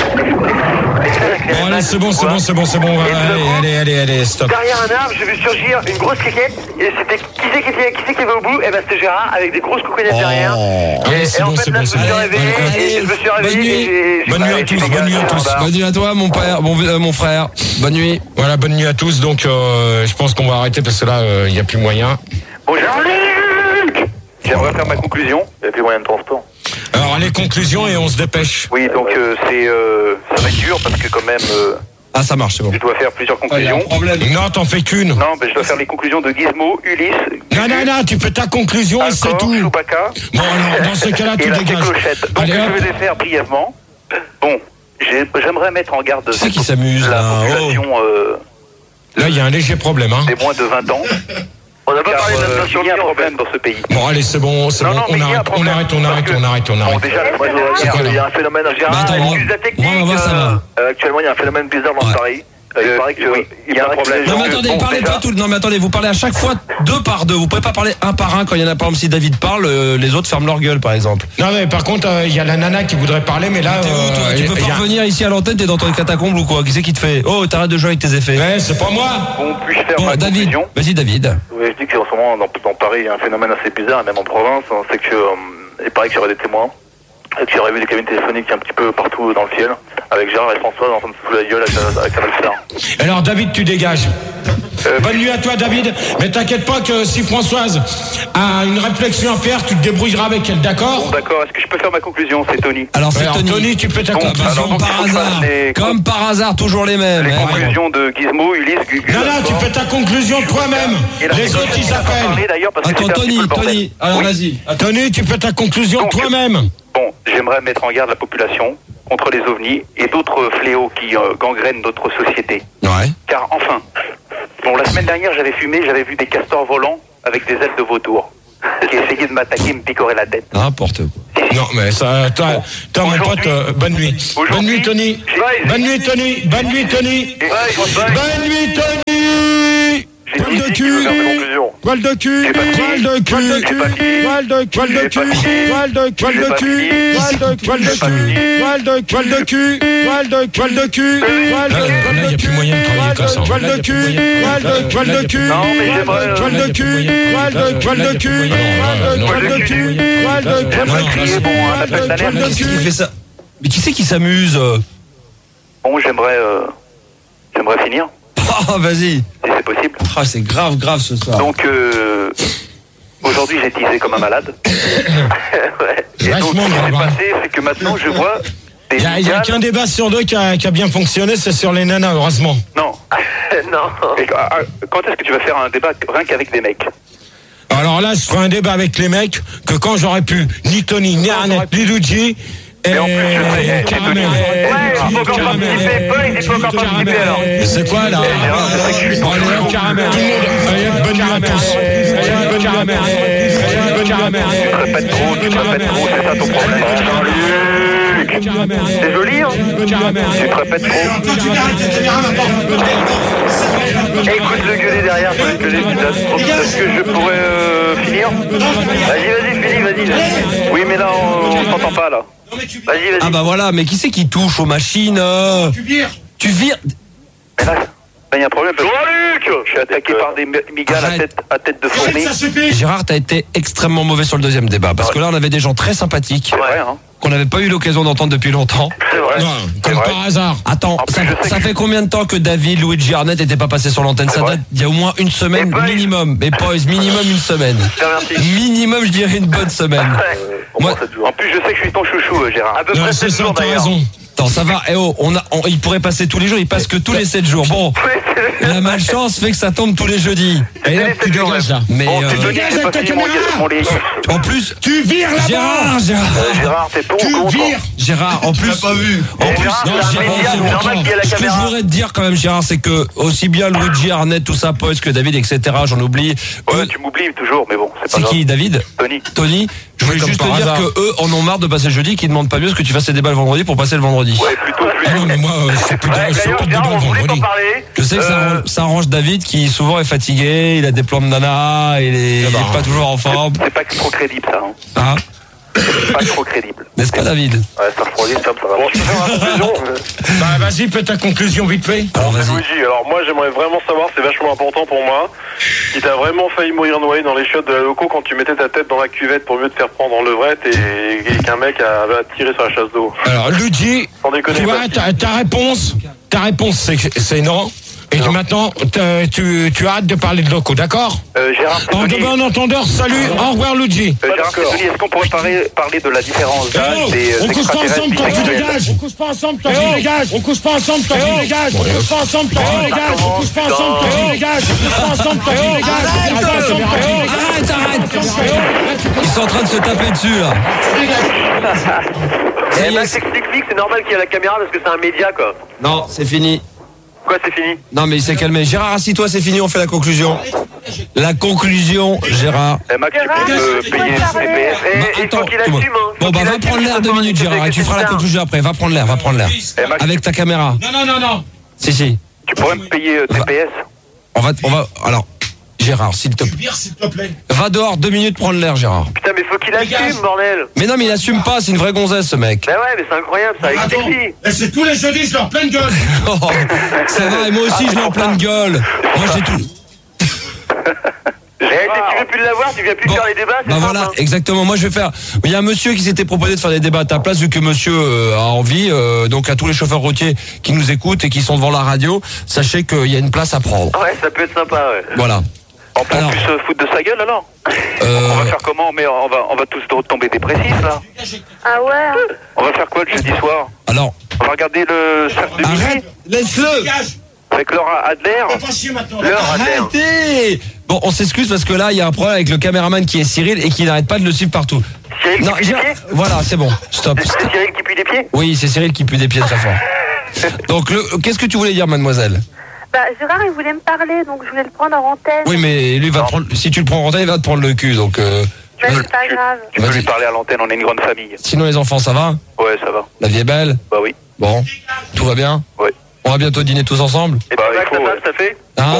Bon allez c'est bon, c'est bon, c'est bon, c'est bon, on va... Et tout d'un allez, coup, allez, allez, allez, stop. derrière un arbre, j'ai vu surgir une grosse cliquette. Et c'était qui c'est qui, était- qui, c'est qui avait au bout? Eh ben c'était Gérard avec des grosses couconettes derrière. Allez Et c'est en bon, fait, c'est là, bon, je c'est me bon. suis réveillé, Allez, et je me suis bonne réveillé, nuit. et j'ai- j'ai- Bonne nuit à j'ai tous, fait bonne nuit à gaffe, tous. bah. Bonne nuit à toi, mon père, mon, euh, mon frère. Bonne nuit. Voilà, bonne nuit à tous. Donc, euh, je pense qu'on va arrêter parce que là, il n'y a plus moyen. Bon, Jean-Luc! J'aimerais faire ma conclusion. Il n'y a plus moyen de transport. Alors, les conclusions et on se dépêche. Oui, donc euh, c'est, euh, ça va être dur parce que quand même, euh, Ah, ça marche, c'est bon. je dois faire plusieurs conclusions. Non, t'en fais qu'une. Non, mais je dois faire les conclusions de Gizmo, Ulysse, Non, non, non, tu fais ta conclusion et c'est Alcor, tout. Chewbacca Bon, alors, dans ce cas-là, et tu la dégages. clochette. Donc Allez, je hop. vais les faire brièvement. Bon, j'ai- j'aimerais mettre en garde Qui c'est qui s'amuse, la là? population euh, Là, il y a un léger problème, hein. des moins de vingt ans. On n'a pas Car, parlé de euh, l'inflation il y a un en fait. problème dans ce pays. Bon, allez, c'est bon, c'est Non, bon. non, mais On il y a un arrête, on problème, arrête, on parce arrête, que- on arrête, on Bon, arrête. déjà, moi, je C'est voudrais dire quoi, qu'il y a là un phénomène. Gérard, Bah, attends, moi- excuse la technique. moi, on va voir, ça va. euh, actuellement, il y a un phénomène bizarre dans Ouais. Paris. Euh, il paraît que oui, il y a un problème. Non mais attendez, Bon, parlez déjà, pas tout. Non mais attendez, vous parlez à chaque fois deux par deux. Vous pouvez pas parler un par un quand il y en a par exemple si David parle, euh, les autres ferment leur gueule par exemple. Non, mais par contre, euh, il y a la nana qui voudrait parler, mais là. T'es où toi? euh, Tu peux il y pas a- revenir ici à l'antenne, t'es dans ton catacombe ou quoi? Qui c'est qui te fait? Oh, t'arrêtes de jouer avec tes effets. Ouais, c'est pas moi. Bon, puis-je faire Bon, ma David, conclusion? vas-y David. Oui, je dis qu'en ce moment, dans, dans Paris, il y a un phénomène assez bizarre, et même en province, hein, c'est que, euh, il paraît qu'il y aurait des témoins, et qu'il y aurait vu des cabines téléphoniques un petit peu partout dans le ciel, avec Gérard et François en train de se foutre la gueule avec, avec un Star. Alors, David, tu dégages. Euh, Bonne nuit à toi, David. Mais t'inquiète pas que si Françoise a une réflexion à faire, tu te débrouilleras avec elle, d'accord? Bon, d'accord. Est-ce que je peux faire ma conclusion? C'est Tony. Alors c'est Alors, Tony. Tony, tu peux ta Bon, conclusion. alors, donc, Par il faut que je fasse hasard. les- Comme par hasard, toujours les mêmes. Les hein. conclusions de Gizmo, Ulysse, Gugu. Non, non, tu fais ta conclusion toi-même. Et la Les seconde, autres, ils on va pas parler, s'appellent. d'ailleurs, parce que Attends, c'était un petit Tony, peu le bordel. Tony. Alors Oui. vas-y. Tony, tu fais ta conclusion Donc, toi-même. Bon, j'aimerais mettre en garde la population contre les ovnis et d'autres fléaux qui euh, gangrènent notre société. Ouais. Car enfin, bon, la semaine dernière, j'avais fumé, j'avais vu des castors volants avec des ailes de vautour qui essayaient de m'attaquer, me picorer la tête. N'importe quoi. Non, mais ça, toi, toi mon Aujourd'hui- pote, euh, bonne nuit. Bonne aujourd'hui, nuit, Tony. j'ai- Bonne nuit, Tony. Bonne nuit, Tony. Et- Bye, bye. Bonne nuit, Tony. J'ai Poil dit de que je veux cul. faire ma conclusion. Poil de cul. J'ai pas fini. Poil de cul. J'ai pas fini. Poil de poil de J'ai cul. pas fini. Poil de poil J'ai de pas cul. fini. Poil de poil de J'ai pas cul. fini. Poil de poil de cul. Poil de poil de cul. Poil de Là, il n'y a plus moyen de travailler comme ça. poil de cul. Poil de poil de cul. Non, mais j'aimerais, euh, Poil de cul. Poil de poil de cul. Poil de poil de cul. Poil de poil J'aimerais de crier, cul. bon, un Poil appel de d'alerte. poil de Qui cul. fait ça? Mais qui c'est qui s'amuse? euh Bon, j'aimerais, euh, j'aimerais finir, Ah, vas-y. si c'est possible. Ah, c'est grave, grave ce soir. Donc, euh, aujourd'hui, j'ai teasé comme un malade. Ouais. Et donc, ce qui Vachement s'est grave, hein. passé, c'est que maintenant, je vois des Il y a, il y a cigales- qu'un débat sur deux qui a, qui a bien fonctionné, c'est sur les nanas, heureusement. Non. Non. Et, ah, ah, quand est-ce que tu vas faire un débat rien qu'avec des mecs? Alors là, je ferai un débat avec les mecs que quand j'aurais pu, ni Tony, ni Arnett, ni Luigi, et Mais en plus, je sais, eh, Caramel. Tony. Ouais, il faut encore Caramel. participer. Paul, il faut encore participer alors. Mais c'est quoi là Gérard, je sais que je suis Bon, allez, hop, Caramel. Tout le monde, allez, hop, bonne nuit à tous. Allez, hop, bonne Caramel. Allez, hop, bonne Caramel. Tu te répètes trop, tu te répètes trop, c'est ça ton problème. Jean-Luc. C'est joli, hein? Tu te répètes trop. Écoute le gueuler derrière, faut le gueuler, putain. Est-ce que je pourrais euh, finir? Vas-y, vas-y, finis, vas-y. vas-y. Oui, mais là, on, on t'entend pas, là. Vas-y, vas-y. Ah bah voilà, mais qui c'est qui touche aux machines? euh Tu vires. Tu vires? Mais là, il y a un problème. Jean-Luc! Je suis attaqué par des migas à Arrête. tête, à tête de fourmi. Ça suffit. Gérard, t'as été extrêmement mauvais sur le deuxième débat. Parce que là, on avait des gens très sympathiques C'est vrai, hein? qu'on n'avait pas eu l'occasion d'entendre depuis longtemps. C'est vrai. Non, C'est comme vrai. par hasard. Attends, En plus, ça, je sais ça que- fait combien de temps que David, Luigi Arnett n'étaient pas passés sur l'antenne? C'est Ça vrai. date il y a au moins une semaine Et Boys. minimum. Et Boys, minimum une semaine. Je te remercie. Minimum, je dirais une bonne semaine. Moi- En plus, je sais que je suis ton chouchou, euh, Gérard. À peu Non, près c'est sept ça, jours t'as d'ailleurs. raison. Attends, ça va. Eh oh, on a, on- il pourrait passer tous les jours, il passe que tous les sept jours. Bon, Ouais, c'est- la malchance fait que ça tombe tous les jeudis. Et là, c'est tu les sept dégages là. Mais Bon, euh, c'est Tony, Dégage j'ai pas avec ta fini mon, caméra. mon lit. en plus, Tu vires là-bas. Gérard, Gérard, Euh, Gérard, t'es pour ou Tu contre? vires. Gérard, en plus, pas vu. en plus, Gérard, non, c'est un Gérard, média, c'est c'est normal qu'il y ait la Ce que je caméra. voudrais te dire quand même, Gérard, c'est que aussi bien Luigi Arnett, tout ça, Poils que David, et cetera. J'en oublie. Ouais, Eux- tu m'oublies toujours, mais bon, c'est pas c'est grave. qui, David? Tony. Tony, je voulais comme juste te par dire hasard. que eux en ont marre de passer le jeudi, qu'ils demandent pas mieux ce que tu fasses les débats le vendredi pour passer le vendredi. Ouais, plutôt plus. Ah non, mais moi, euh, c'est plus Ouais, je fais d'ailleurs, pas de Gérard, débat on le voulait t'en vendredi. parler. Je sais que ça, Euh, arrange, ça arrange David qui souvent est fatigué, il a des plans de nana, il est, il est bah. pas toujours en forme. C'est pas trop crédible, ça. Hein. Hein? C'est pas trop crédible. N'est-ce pas, David? Ouais, ça refroidit, ça, ça va. Bon, je peux faire ma conclusion. Bah, vas-y, fais ta conclusion vite fait. Alors C'est vas-y. Luigi, alors moi j'aimerais vraiment savoir, c'est vachement important pour moi, si t'as vraiment failli mourir noyé dans les chiottes de la loco quand tu mettais ta tête dans la cuvette pour mieux te faire prendre en levrette et, et qu'un mec a, a tiré sur la chasse d'eau. Alors, Luigi, Sans déconner, tu vois, Bastille. ta, ta réponse, ta réponse, c'est, c'est non. Et Non. maintenant, t'as- tu, tu arrêtes de parler de locaux, d'accord? Euh, Gérard, c'est En de Tony. bon entendeur, salut, au revoir Luigi. Euh, Gérard, c'est Tony. Est-ce qu'on pourrait parler, parler de la différence d'âge Eh oh, des euh, on couche pas extraterrestres ensemble, toi tu bisexuels? dégages. On couche pas ensemble, toi tu dégages. On couche pas ensemble, toi tu dégages. On couche pas ensemble, toi tu dégages. On couche pas ensemble, toi tu dégages. On couche pas ensemble, toi tu dégages. On couche pas ensemble, toi tu dégages. Arrête, arrête! Ils sont en train de se taper dessus, là. Eh ben, t'expliques que c'est normal qu'il y ait la caméra parce que c'est un média, quoi. Non, c'est fini. Quoi, c'est fini? Non, mais il s'est calmé. Gérard, assis-toi, c'est fini, on fait la conclusion. La conclusion, Gérard. Eh, Max, tu peux me payer le P P S? Eh, Bah, il attends, faut qu'il comment- assume, hein. Bon, Faut bah, qu'il va assume, prendre l'air faut deux pas minutes, que Gérard, et tu c'est feras la ça. conclusion après. Va prendre l'air, va prendre l'air. Eh, Max, Avec ta caméra. Non, non, non, non. Si, si. tu pourrais me payer euh, T P S? On va, on va, alors, Gérard, s'il te Tu plaît. vires, s'il te plaît. Va dehors deux minutes prendre l'air, Gérard. Putain, mais faut qu'il Dégage. assume, bordel. Mais non, mais il assume pas, c'est une vraie gonzesse, ce mec. Bah ouais, mais c'est incroyable, ça, avec Attends, sexy. et c'est tous les jeudis, je leur pleine gueule. Oh, ça va, et moi aussi, je l'ai en pleine gueule. Moi, j'ai tout. Eh, si tu veux plus l'avoir, tu viens plus Bon. faire les débats, c'est Bah simple, voilà, hein. exactement. Moi, je vais faire. Il y a un monsieur qui s'était proposé de faire des débats à ta place, vu que monsieur euh, a envie. Euh, donc, à tous les chauffeurs routiers qui nous écoutent et qui sont devant la radio, sachez qu'il y a une place à prendre. Ouais, ça peut être sympa, ouais. Voilà. On peut Alors. plus se foutre de sa gueule alors Euh, On va faire comment? Mais on va, on va tous tomber dépressifs là. Ah ouais. On va faire quoi le jeudi soir? Alors. On va regarder le cercle de Arrête, laisse-le. avec Laura Adler. Laura Adler. Arrêtez. Bon, on s'excuse parce que là, il y a un problème avec le caméraman qui est Cyril et qui n'arrête pas de le suivre partout. Cyril qui Non, pue des j'ai- pieds voilà, c'est bon. Stop. C'est stop. Cyril qui pue des pieds? Oui, c'est Cyril qui pue des pieds très fort. Donc, le- qu'est-ce que tu voulais dire, mademoiselle? Bah, Gérard, il voulait me parler, donc je voulais le prendre en antenne. Oui, mais lui va te prendre. Si tu le prends en antenne, il va te prendre le cul. Donc, euh, Mais c'est pas grave. Tu peux Vas-y. lui parler à l'antenne, on est une grande famille. sinon les enfants, ça va? Ouais, ça va. La vie est belle? Bah oui. Bon, tout va bien? Ouais. On va bientôt dîner tous ensemble? Et bah, il Bah, faut, ça ouais. passe, ça fait? Hein?